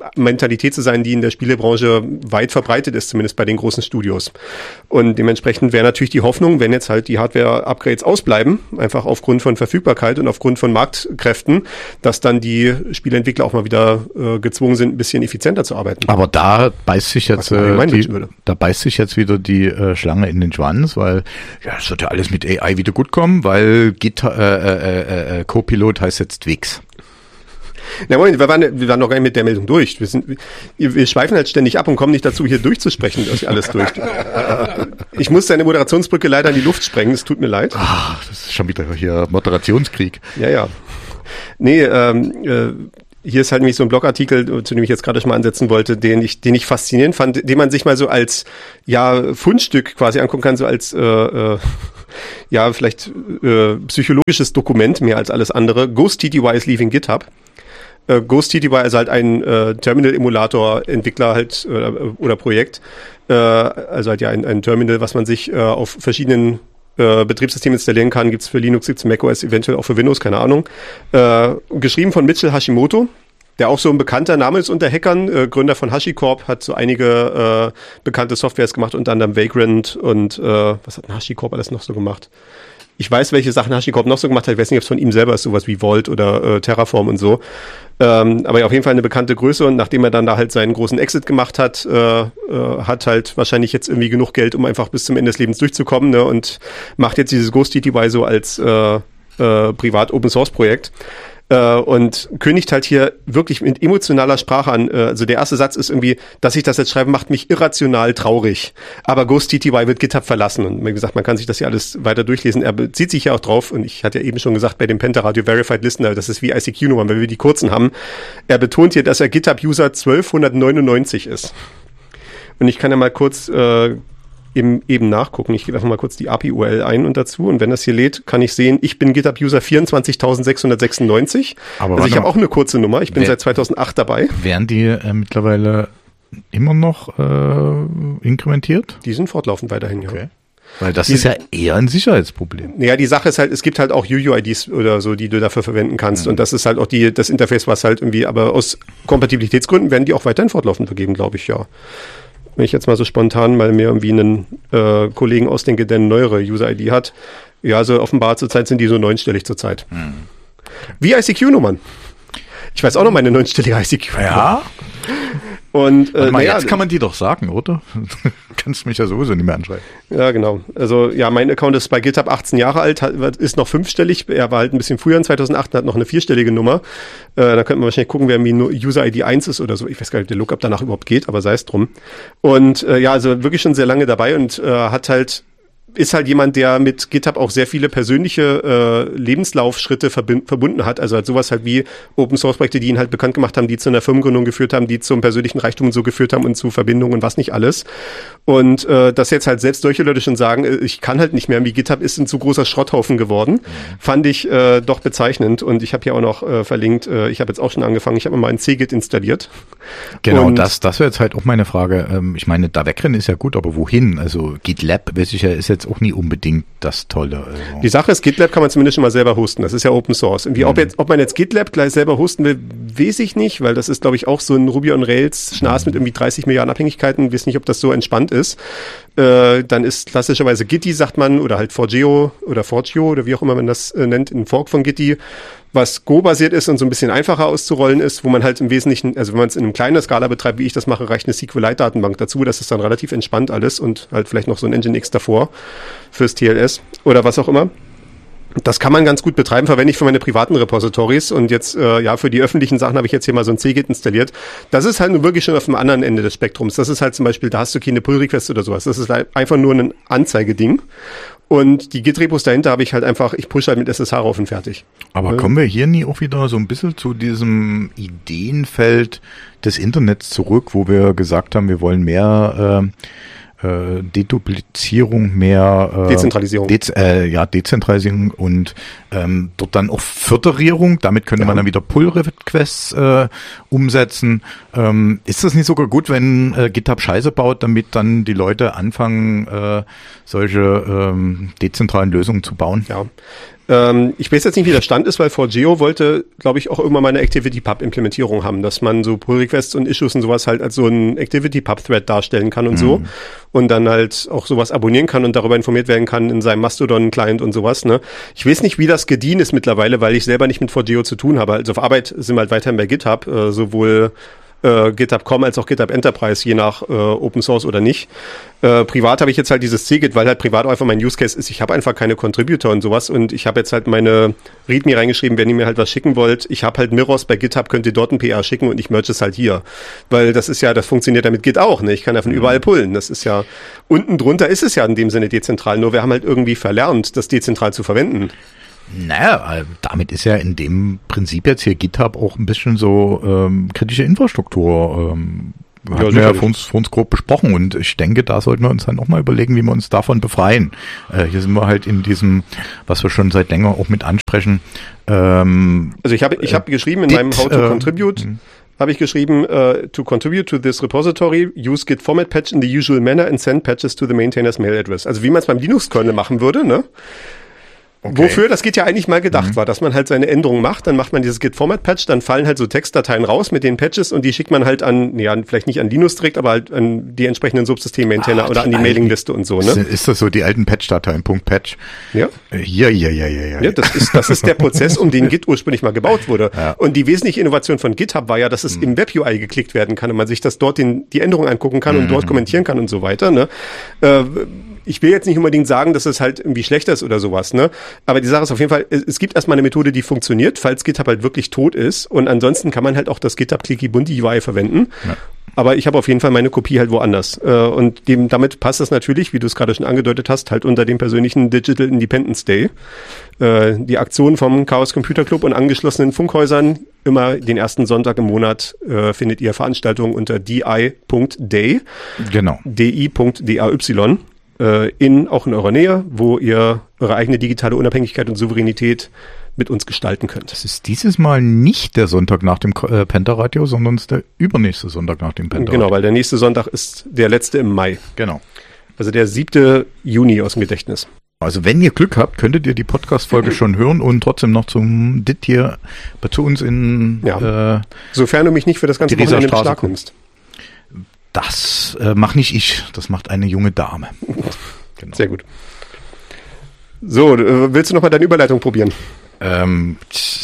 Mentalität zu sein, die in der Spielebranche weit verbreitet ist, zumindest bei den großen Studios. Und dementsprechend wäre natürlich die Hoffnung, wenn jetzt halt die Hardware-Upgrades ausbleiben, einfach aufgrund von Verfügbarkeit und aufgrund von Marktkräften, dass dann die Spieleentwickler auch mal wieder äh, gezwungen sind, ein bisschen effizienter zu arbeiten. Aber da beißt sich jetzt äh, die, da beißt sich jetzt wieder die äh, Schlange in den Schwanz, weil ja, es wird ja alles mit A I wieder gut kommen, weil Git, äh, äh, äh, Copilot heißt jetzt Wix. Na Moment, wir waren, wir waren noch gar nicht mit der Meldung durch. Wir, sind, wir, wir schweifen halt ständig ab und kommen nicht dazu, hier durchzusprechen, durch alles durch. Ich muss deine Moderationsbrücke leider in die Luft sprengen, es tut mir leid. Ach, das ist schon wieder hier Moderationskrieg. Ja, ja. Nee, ähm, äh, hier ist halt nämlich so ein Blogartikel, zu dem ich jetzt gerade schon mal ansetzen wollte, den ich, den ich faszinierend fand, den man sich mal so als, ja, Fundstück quasi angucken kann, so als, äh, äh, ja, vielleicht äh, psychologisches Dokument mehr als alles andere. Ghost T T Y is leaving GitHub. Uh, Ghost T T Y ist halt ein äh, Terminal-Emulator-Entwickler halt äh, oder Projekt. Äh, also halt ja ein, ein Terminal, was man sich äh, auf verschiedenen äh, Betriebssystemen installieren kann. Gibt's für Linux, gibt's für macOS, eventuell auch für Windows, keine Ahnung. Äh, geschrieben von Mitchell Hashimoto, der auch so ein bekannter Name ist unter Hackern. Äh, Gründer von HashiCorp, hat so einige äh, bekannte Softwares gemacht, unter anderem Vagrant und äh, was hat denn HashiCorp alles noch so gemacht? Ich weiß, welche Sachen HashiCorp noch so gemacht hat. Ich weiß nicht, ob es von ihm selber ist, sowas wie Vault oder äh, Terraform und so. Ähm, aber ja, auf jeden Fall eine bekannte Größe. Und nachdem er dann da halt seinen großen Exit gemacht hat, äh, äh, hat halt wahrscheinlich jetzt irgendwie genug Geld, um einfach bis zum Ende des Lebens durchzukommen, ne? Und macht jetzt dieses Ghost T T Y so als äh, äh, Privat-Open-Source-Projekt. Und kündigt halt hier wirklich mit emotionaler Sprache an. Also der erste Satz ist irgendwie, dass ich das jetzt schreibe, macht mich irrational traurig. Aber Ghost T T Y wird GitHub verlassen. Und wie gesagt, man kann sich das hier alles weiter durchlesen. Er bezieht sich ja auch drauf, und ich hatte ja eben schon gesagt, bei dem Pentaradio Verified Listener, das ist wie I C Q-Nummern, weil wir die kurzen haben. Er betont hier, dass er GitHub-User zwölfhundertneunundneunzig ist. Und ich kann ja mal kurz äh, Eben, eben nachgucken. Ich gebe einfach mal kurz die A P I-U R L ein und dazu. Und wenn das hier lädt, kann ich sehen, ich bin GitHub-User vierundzwanzigtausendsechshundertsechsundneunzig. Aber also ich habe auch eine kurze Nummer. Ich bin wer, seit zweitausendacht dabei. Werden die äh, mittlerweile immer noch äh, inkrementiert? Die sind fortlaufend weiterhin, okay. Ja. Weil das die, ist ja eher ein Sicherheitsproblem. Naja, die Sache ist halt, es gibt halt auch U U I Ds oder so, die du dafür verwenden kannst. Mhm. Und das ist halt auch die das Interface, was halt irgendwie, aber aus Kompatibilitätsgründen werden die auch weiterhin fortlaufend vergeben, glaube ich, ja. Wenn ich jetzt mal so spontan mal mir irgendwie einen äh, Kollegen ausdenke, der eine neuere User-I D hat. Ja, also offenbar zurzeit sind die so neunstellig zurzeit. Hm. Wie I C Q-Nummern. Ich weiß auch noch meine neunstellige I C Q-Nummer. Ja. Und äh, mal, naja, jetzt kann man die doch sagen, oder? Kannst mich ja sowieso nicht mehr anschreiben. Ja, genau. Also ja, mein Account ist bei GitHub achtzehn Jahre alt, hat, ist noch fünfstellig. Er war halt ein bisschen früher in zweitausendacht und hat noch eine vierstellige Nummer. Äh, da könnte man wahrscheinlich gucken, wer irgendwie User-I D eins ist oder so. Ich weiß gar nicht, ob der Lookup danach überhaupt geht, aber sei es drum. Und äh, ja, also wirklich schon sehr lange dabei und äh, hat halt ist halt jemand, der mit GitHub auch sehr viele persönliche äh, Lebenslaufschritte verbind, verbunden hat. Also halt sowas halt wie Open-Source-Projekte, die ihn halt bekannt gemacht haben, die zu einer Firmengründung geführt haben, die zum persönlichen Reichtum und so geführt haben und zu Verbindungen und was nicht alles. Und äh, dass jetzt halt selbst solche Leute schon sagen, äh, ich kann halt nicht mehr, wie GitHub ist ein zu großer Schrotthaufen geworden, mhm. fand ich äh, doch bezeichnend. Und ich habe hier auch noch äh, verlinkt, äh, ich habe jetzt auch schon angefangen, ich habe mal ein C-Git installiert. Genau, und das das wäre jetzt halt auch meine Frage. Ähm, ich meine, da wegrennen ist ja gut, aber wohin? Also GitLab, weiß ich ja, ist jetzt auch nie unbedingt das Tolle. Also. Die Sache ist, GitLab kann man zumindest schon mal selber hosten. Das ist ja Open Source. Und wie, mhm. ob, jetzt, ob man jetzt GitLab gleich selber hosten will, weiß ich nicht, weil das ist, glaube ich, auch so ein Ruby on Rails Schnaß mhm. mit irgendwie dreißig Milliarden Abhängigkeiten. Ich weiß nicht, ob das so entspannt ist. Äh, dann ist klassischerweise Gitti, sagt man, oder halt Forgeo oder Forgeo oder wie auch immer man das äh, nennt, ein Fork von Gitti, was Go-basiert ist und so ein bisschen einfacher auszurollen ist, wo man halt im Wesentlichen, also wenn man es in einem kleinen Skala betreibt, wie ich das mache, reicht eine SQLite-Datenbank dazu. Das ist dann relativ entspannt alles und halt vielleicht noch so ein Nginx davor fürs T L S oder was auch immer. Das kann man ganz gut betreiben, verwende ich für meine privaten Repositories und jetzt, äh, ja, für die öffentlichen Sachen habe ich jetzt hier mal so ein C-Git installiert. Das ist halt nur wirklich schon auf dem anderen Ende des Spektrums. Das ist halt zum Beispiel, da hast du keine Pull-Request oder sowas. Das ist halt einfach nur ein Anzeigeding. Und die Git-Repos dahinter habe ich halt einfach, ich pushe halt mit S S H rauf und fertig. Aber ja. Kommen wir hier nie auch wieder so ein bisschen zu diesem Ideenfeld des Internets zurück, wo wir gesagt haben, wir wollen mehr äh, Äh, Deduplizierung, mehr äh, Dezentralisierung. Dez, äh, ja, Dezentralisierung und ähm, dort dann auch Föderierung. Damit könnte ja. man dann wieder Pull-Requests äh, umsetzen. Ähm, ist das nicht sogar gut, wenn äh, GitHub Scheiße baut, damit dann die Leute anfangen, äh, solche ähm, dezentralen Lösungen zu bauen? Ja. Ähm, ich weiß jetzt nicht, wie der Stand ist, weil four geo wollte, glaube ich, auch irgendwann mal eine ActivityPub-Implementierung haben, dass man so Pull-Requests und Issues und sowas halt als so ein ActivityPub-Thread darstellen kann und mhm. so. Und dann halt auch sowas abonnieren kann und darüber informiert werden kann in seinem Mastodon-Client und sowas, ne. Ich weiß nicht, wie das gediehen ist mittlerweile, weil ich selber nicht mit four geo zu tun habe. Also auf Arbeit sind wir halt weiterhin bei GitHub, äh, sowohl Äh, GitHub Punkt com als auch GitHub Enterprise, je nach äh, Open Source oder nicht. Äh, privat habe ich jetzt halt dieses C-Git, weil halt privat auch einfach mein Use Case ist. Ich habe einfach keine Contributor und sowas und ich habe jetzt halt meine README reingeschrieben, wenn ihr mir halt was schicken wollt. Ich habe halt Mirrors bei GitHub, könnt ihr dort ein P R schicken und ich merge es halt hier. Weil das ist ja, das funktioniert ja mit Git auch, ne? Ich kann ja von überall pullen. Das ist ja, unten drunter ist es ja in dem Sinne dezentral, nur wir haben halt irgendwie verlernt, das dezentral zu verwenden. Naja, damit ist ja in dem Prinzip jetzt hier GitHub auch ein bisschen so ähm, kritische Infrastruktur. Ähm, hatten ja, wir ja für uns, für uns grob besprochen und ich denke, da sollten wir uns dann auch mal überlegen, wie wir uns davon befreien. Äh, hier sind wir halt in diesem, was wir schon seit länger auch mit ansprechen. Ähm, also ich habe ich hab geschrieben in Git, meinem How to äh, Contribute, habe ich geschrieben, uh, to contribute to this repository, use git format patch in the usual manner and send patches to the maintainers mail address. Also wie man es beim Linux-Kernel machen würde, ne? Okay. Wofür das Git ja eigentlich mal gedacht mhm. war, dass man halt seine Änderungen macht, dann macht man dieses Git-Format-Patch, dann fallen halt so Textdateien raus mit den Patches und die schickt man halt an, ja, vielleicht nicht an Linus direkt, aber halt an die entsprechenden Subsystem-Maintainer oder an die Mailingliste und so, ne? Ist das so, die alten Patch-Dateien, Punkt Patch? Ja. Ja, ja, ja, ja, ja. Ja, das ist, das ist der Prozess, um den Git ursprünglich mal gebaut wurde. Ja. Und die wesentliche Innovation von GitHub war ja, dass es mhm. im Web-U I geklickt werden kann und man sich das dort den, die Änderungen angucken kann mhm. und dort kommentieren kann und so weiter, ne? Äh, Ich will jetzt nicht unbedingt sagen, dass es halt irgendwie schlechter ist oder sowas, ne? Aber die Sache ist auf jeden Fall, es gibt erstmal eine Methode, die funktioniert, falls GitHub halt wirklich tot ist. Und ansonsten kann man halt auch das GitHub Clicky Bunti U I verwenden. Ja. Aber ich habe auf jeden Fall meine Kopie halt woanders. Und dem, damit passt das natürlich, wie du es gerade schon angedeutet hast, halt unter dem persönlichen Digital Independence Day. Die Aktion vom Chaos Computer Club und angeschlossenen Funkhäusern, immer den ersten Sonntag im Monat, äh, findet ihr Veranstaltungen unter d i Punkt day. Genau. d i Punkt d a y. In, auch in eurer Nähe, wo ihr eure eigene digitale Unabhängigkeit und Souveränität mit uns gestalten könnt. Das ist dieses Mal nicht der Sonntag nach dem äh, Penta-Radio, sondern es ist der übernächste Sonntag nach dem Penta-Radio. Genau, weil der nächste Sonntag ist der letzte im Mai. Genau. Also der siebte Juni aus dem Gedächtnis. Also wenn ihr Glück habt, könntet ihr die Podcast-Folge schon hören und trotzdem noch zum Dit hier zu uns in ja. äh, sofern du mich nicht für das ganze Wochenende in Beschlag nimmst. Das äh, macht nicht ich, das macht eine junge Dame. Genau. Sehr gut. So, äh, willst du noch mal deine Überleitung probieren? Ähm,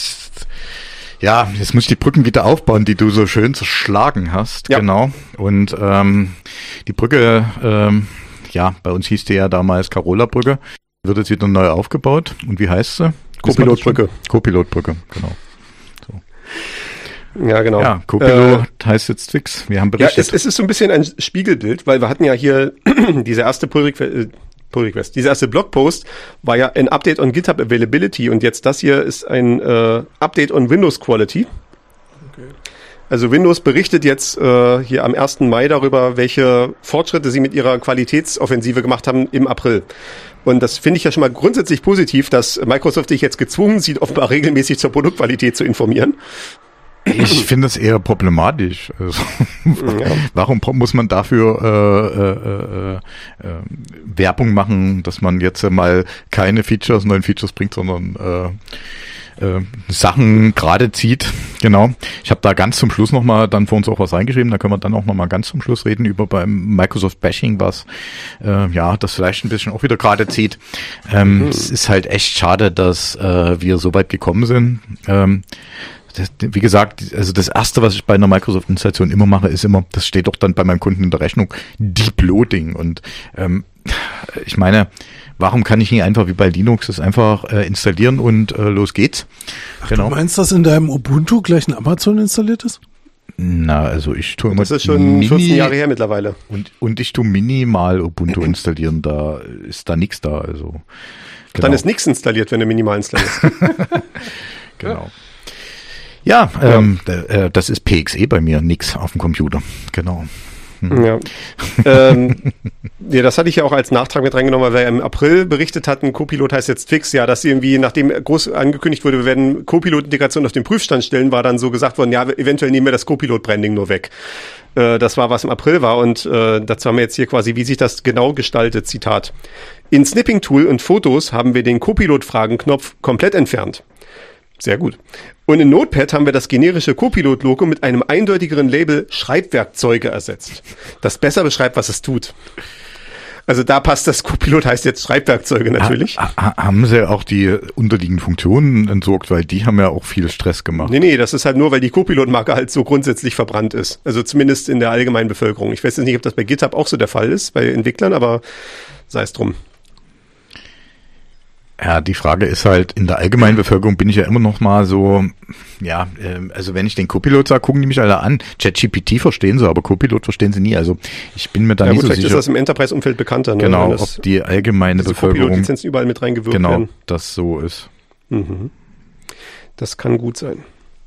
ja, jetzt muss ich die Brücken wieder aufbauen, die du so schön zerschlagen hast. Ja. Genau. Und ähm, die Brücke, ähm, ja, bei uns hieß die ja damals Carola-Brücke, wird jetzt wieder neu aufgebaut. Und wie heißt sie? Copilot-Brücke. Copilot-Brücke, genau. So. Ja, genau. Ja, Copilot äh, heißt jetzt fix. Wir haben berichtet. Ja, es, es ist so ein bisschen ein Spiegelbild, weil wir hatten ja hier diese erste Pull Request, Pull Request, diese erste Blogpost war ja ein Update on GitHub Availability und jetzt das hier ist ein äh, Update on Windows Quality. Okay. Also Windows berichtet jetzt äh, hier am ersten Mai darüber, welche Fortschritte sie mit ihrer Qualitätsoffensive gemacht haben im April. Und das finde ich ja schon mal grundsätzlich positiv, dass Microsoft sich jetzt gezwungen sieht, offenbar regelmäßig zur Produktqualität zu informieren. Ich finde das eher problematisch. Also, ja. Warum muss man dafür äh, äh, äh, äh, Werbung machen, dass man jetzt mal keine Features, neuen Features bringt, sondern äh, äh, Sachen gerade zieht? Genau. Ich habe da ganz zum Schluss nochmal dann für uns auch was reingeschrieben. Da können wir dann auch nochmal ganz zum Schluss reden über beim Microsoft Bashing, was äh, ja das vielleicht ein bisschen auch wieder gerade zieht. Ähm, mhm. Es ist halt echt schade, dass äh, wir so weit gekommen sind. Ähm, Das, wie gesagt, also das Erste, was ich bei einer Microsoft-Installation immer mache, ist immer, das steht doch dann bei meinem Kunden in der Rechnung, Deep Loading. Und ähm, ich meine, warum kann ich nicht einfach wie bei Linux das einfach äh, installieren und äh, los geht's? Ach, genau. Du meinst, dass in deinem Ubuntu gleich ein Amazon installiert ist? Na, also ich tue immer das ist schon Mini, vierzehn Jahre her mittlerweile. Und, und ich tue minimal Ubuntu installieren, da ist da nichts da. Also genau. Dann ist nichts installiert, wenn du minimal installierst. Genau. Ja, ähm, ja. das ist P X E bei mir, nix auf dem Computer, genau. Hm. Ja. ähm, ja, das hatte ich ja auch als Nachtrag mit reingenommen, weil wir ja im April berichtet hatten, Copilot heißt jetzt fix, ja, dass irgendwie, nachdem groß angekündigt wurde, wir werden Copilot-Integration auf den Prüfstand stellen, war dann so gesagt worden, ja, eventuell nehmen wir das Copilot-Branding nur weg. Äh, das war, was im April war und äh, dazu haben wir jetzt hier quasi, wie sich das genau gestaltet, Zitat. In Snipping Tool und Fotos haben wir den Copilot-Fragenknopf komplett entfernt. Sehr gut. Und in Notepad haben wir das generische Copilot-Logo mit einem eindeutigeren Label Schreibwerkzeuge ersetzt, das besser beschreibt, was es tut. Also da passt das Copilot, heißt jetzt Schreibwerkzeuge natürlich. Ha, ha, haben sie auch die unterliegenden Funktionen entsorgt, weil die haben ja auch viel Stress gemacht. Nee, nee, das ist halt nur, weil die Copilot-Marke halt so grundsätzlich verbrannt ist. Also zumindest in der allgemeinen Bevölkerung. Ich weiß jetzt nicht, ob das bei GitHub auch so der Fall ist, bei Entwicklern, aber sei es drum. Ja, die Frage ist halt, in der allgemeinen Bevölkerung bin ich ja immer noch mal so, ja, äh, also wenn ich den Copilot sage, gucken die mich alle an. ChatGPT verstehen sie, aber Copilot verstehen sie nie. Also ich bin mir da ja, nicht gut, so sicher. Vielleicht ist das im Enterprise-Umfeld bekannter. Ne? Genau, ob die allgemeine Bevölkerung Copilot-Lizenzen überall mit reingewirkt genau, werden. Genau, das so ist. Mhm. Das kann gut sein.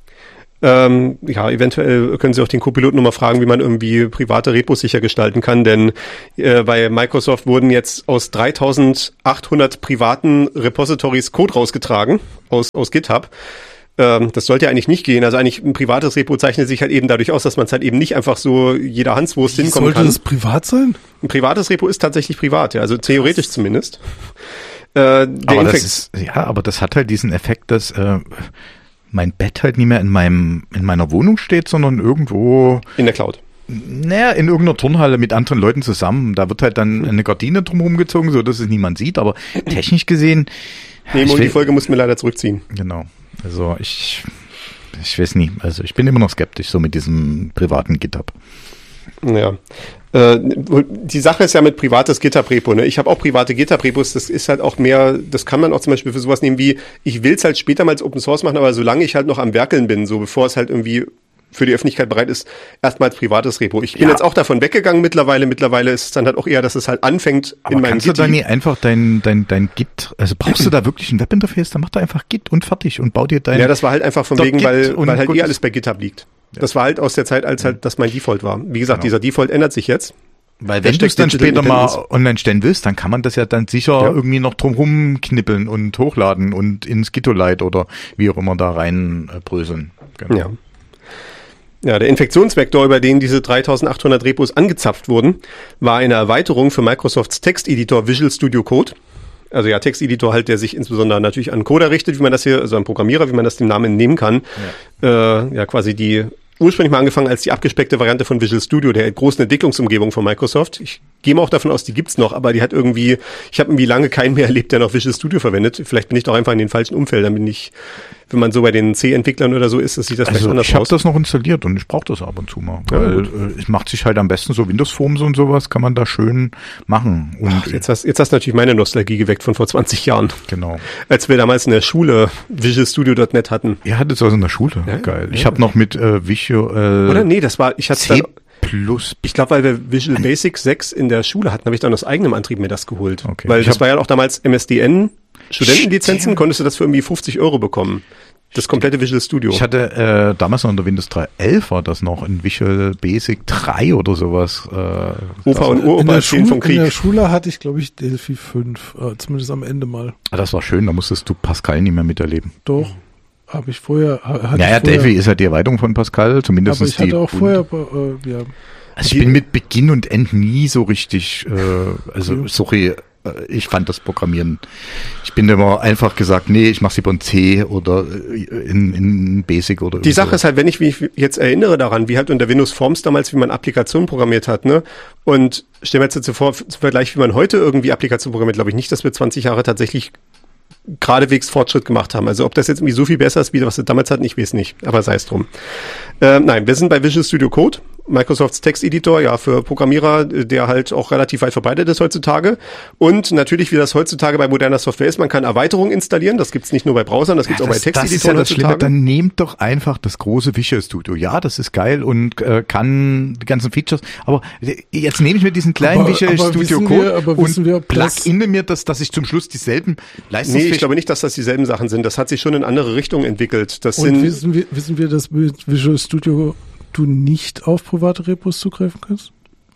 Ähm, ja, eventuell können Sie auch den Copilot nochmal fragen, wie man irgendwie private Repos sicher gestalten kann, denn äh, bei Microsoft wurden jetzt aus dreitausendachthundert privaten Repositories Code rausgetragen, aus, aus GitHub. Ähm, das sollte ja eigentlich nicht gehen. Also eigentlich ein privates Repo zeichnet sich halt eben dadurch aus, dass man es halt eben nicht einfach so jeder Hanswurst wie hinkommen sollte kann. Sollte das privat sein? Ein privates Repo ist tatsächlich privat, ja, also theoretisch zumindest. Äh, aber das ist, ja, aber das hat halt diesen Effekt, dass äh, mein Bett halt nicht mehr in meinem in meiner Wohnung steht, sondern irgendwo in der Cloud. Naja, in irgendeiner Turnhalle mit anderen Leuten zusammen. Da wird halt dann eine Gardine drumherum gezogen, so dass es niemand sieht. Aber technisch gesehen... Nee, die Folge mussten wir leider zurückziehen. Genau. Also ich, ich weiß nicht. Also ich bin immer noch skeptisch so mit diesem privaten GitHub. Ja. Äh, die Sache ist ja mit privates GitHub-Repo, ne? Ich habe auch private GitHub-Repos, das ist halt auch mehr, das kann man auch zum Beispiel für sowas nehmen wie, ich will es halt später mal als Open Source machen, aber solange ich halt noch am Werkeln bin, so bevor es halt irgendwie für die Öffentlichkeit bereit ist, erstmal als privates Repo. Ich bin ja. jetzt auch davon weggegangen mittlerweile. Mittlerweile ist es dann halt auch eher, dass es halt anfängt aber in meinem kannst Git. Kannst du da nie einfach dein, dein, dein Git, also brauchst du da wirklich ein Webinterface, dann mach da einfach Git und fertig und bau dir dein... Ja, das war halt einfach von wegen, weil, weil halt eh alles bei GitHub liegt. Ja. Das war halt aus der Zeit, als halt das mein Default war. Wie gesagt, genau. Dieser Default ändert sich jetzt. Weil wenn du es dann später mal online stellen willst, dann kann man das ja dann sicher ja. irgendwie noch drumherum knippeln und hochladen und ins Gitolite oder wie auch immer da rein äh, bröseln. Genau. Ja. Ja, der Infektionsvektor, über den diese dreitausendachthundert Repos angezapft wurden, war eine Erweiterung für Microsofts Texteditor Visual Studio Code. Also ja, Texteditor halt, der sich insbesondere natürlich an Coder richtet, wie man das hier, also an Programmierer, wie man das dem Namen entnehmen kann. Ja, äh, ja quasi die ursprünglich mal angefangen als die abgespeckte Variante von Visual Studio, der großen Entwicklungsumgebung von Microsoft. Ich gehe mal auch davon aus, die gibt's noch, aber die hat irgendwie, ich habe irgendwie lange keinen mehr erlebt, der noch Visual Studio verwendet. Vielleicht bin ich doch einfach in den falschen Umfeldern, bin ich, wenn man so bei den C-Entwicklern oder so ist, das sieht das also vielleicht anders ich hab aus. Ich habe das noch installiert und ich brauche das ab und zu mal, weil ja, es macht sich halt am besten so Windows-Forms und sowas kann man da schön machen. Und Ach, jetzt hast, jetzt hast du natürlich meine Nostalgie geweckt von vor zwanzig Jahren. Genau. Als wir damals in der Schule Visual Studio Punkt net hatten. Ihr hattet es also in der Schule? Ja, geil. Ja. Ich habe noch mit äh, Visual... Äh, oder nee, das war, ich hatte C plus. Ich glaube, weil wir Visual Basic sechs in der Schule hatten, habe ich dann aus eigenem Antrieb mir das geholt. Okay. Weil ich das war ja auch damals M S D N, Studentenlizenzen, konntest du das für irgendwie fünfzig Euro bekommen. Das komplette Visual Studio. Ich hatte äh, damals noch unter Windows drei Punkt elf war das noch, in Visual Basic drei oder sowas. Äh, Opa und Uropa erzählen vom Krieg. In der Schule hatte ich, glaube ich, Delphi fünf, äh, zumindest am Ende mal. Das war schön, da musstest du Pascal nicht mehr miterleben. Doch. Habe ich vorher. Hatte naja, ich vorher, Delphi ist ja die Erweiterung von Pascal, zumindest aber ich die. hatte auch vorher, äh, ja. Also ich bin mit Beginn und End nie so richtig, äh, also ja. sorry, ich fand das Programmieren. Ich bin immer einfach gesagt, nee, ich mache es lieber in C oder in, in Basic oder Die Sache so. Ist halt, wenn ich mich jetzt erinnere daran, wie halt unter Windows Forms damals, wie man Applikationen programmiert hat, ne? Und stellen wir jetzt dazu vor, zum Vergleich, wie man heute irgendwie Applikationen programmiert, glaube ich nicht, dass wir zwanzig Jahre tatsächlich geradewegs Fortschritt gemacht haben. Also ob das jetzt irgendwie so viel besser ist, wie was wir damals hatten, ich weiß nicht. Aber sei es drum. Äh, nein, wir sind bei Visual Studio Code, Microsofts Texteditor, ja, für Programmierer, der halt auch relativ weit verbreitet ist heutzutage. Und natürlich, wie das heutzutage bei moderner Software ist, man kann Erweiterungen installieren. Das gibt's nicht nur bei Browsern, das gibt's ja, das, auch bei Texteditoren das ist ja das heutzutage. Schlimme, dann nehmt doch einfach das große Visual Studio. Ja, das ist geil und äh, kann die ganzen Features. Aber jetzt nehme ich mir diesen kleinen aber, Visual aber Studio Code wir, aber und wir, plug-inne mir das, dass ich zum Schluss dieselben Leistungsfähigkeiten... Nee, ich glaube nicht, dass das dieselben Sachen sind. Das hat sich schon in andere Richtungen entwickelt. Das und sind wissen wir, wissen wir, dass mit Visual Studio du nicht auf private Repos zugreifen kannst?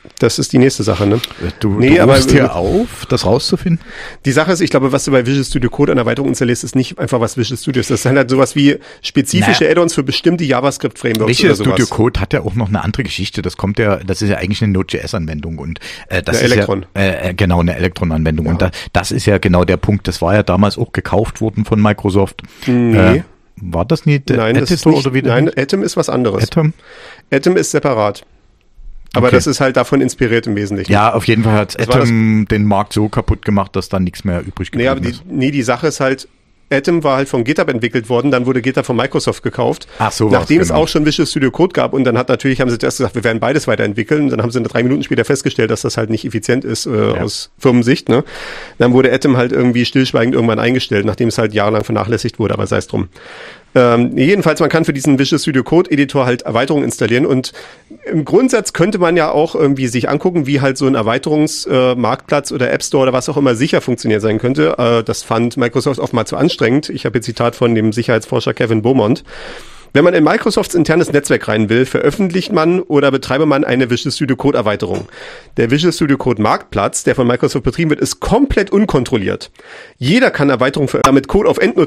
Das ist die nächste Sache, ne? Du, nee, du rufst dir auf, das rauszufinden? Die Sache ist, ich glaube, was du bei Visual Studio Code an Erweiterung installierst, ist nicht einfach was Visual Studio ist. Das sind halt sowas wie spezifische naja. Add-ons für bestimmte JavaScript-Frameworks Visual oder sowas. Studio Code hat ja auch noch eine andere Geschichte. Das kommt ja, das ist ja eigentlich eine Node.js-Anwendung und äh, das eine ist Elektron. ja äh, genau eine Elektron-Anwendung. Ja. Und da, das ist ja genau der Punkt. Das war ja damals auch gekauft worden von Microsoft. Nee. Äh, war das nicht der nein, Editor das ist nicht, oder wie? Nein, Atom ist was anderes. Atom? Atom ist separat. Aber okay. das ist halt davon inspiriert im Wesentlichen. Ja, auf jeden Fall hat Atom den Markt so kaputt gemacht, dass dann nichts mehr übrig geblieben nee, aber die, ist. Nee, die Sache ist halt, Atom war halt von GitHub entwickelt worden, dann wurde GitHub von Microsoft gekauft. Ach so. Nachdem es genau. auch schon Visual Studio Code gab und dann hat natürlich, haben sie zuerst gesagt, wir werden beides weiterentwickeln und dann haben sie drei Minuten später festgestellt, dass das halt nicht effizient ist, äh, ja. aus Firmensicht, ne. Dann wurde Atom halt irgendwie stillschweigend irgendwann eingestellt, nachdem es halt jahrelang vernachlässigt wurde, aber sei es drum. Ähm, jedenfalls, man kann für diesen Visual Studio Code Editor halt Erweiterungen installieren und im Grundsatz könnte man ja auch irgendwie sich angucken, wie halt so ein Erweiterungsmarktplatz äh, oder App Store oder was auch immer sicher funktioniert sein könnte. Äh, das fand Microsoft oft mal zu anstrengend. Ich habe hier Zitat von dem Sicherheitsforscher Kevin Beaumont. Wenn man in Microsofts internes Netzwerk rein will, veröffentlicht man oder betreibe man eine Visual Studio Code Erweiterung. Der Visual Studio Code Marktplatz, der von Microsoft betrieben wird, ist komplett unkontrolliert. Jeder kann Erweiterungen für damit Code auf Endnutzung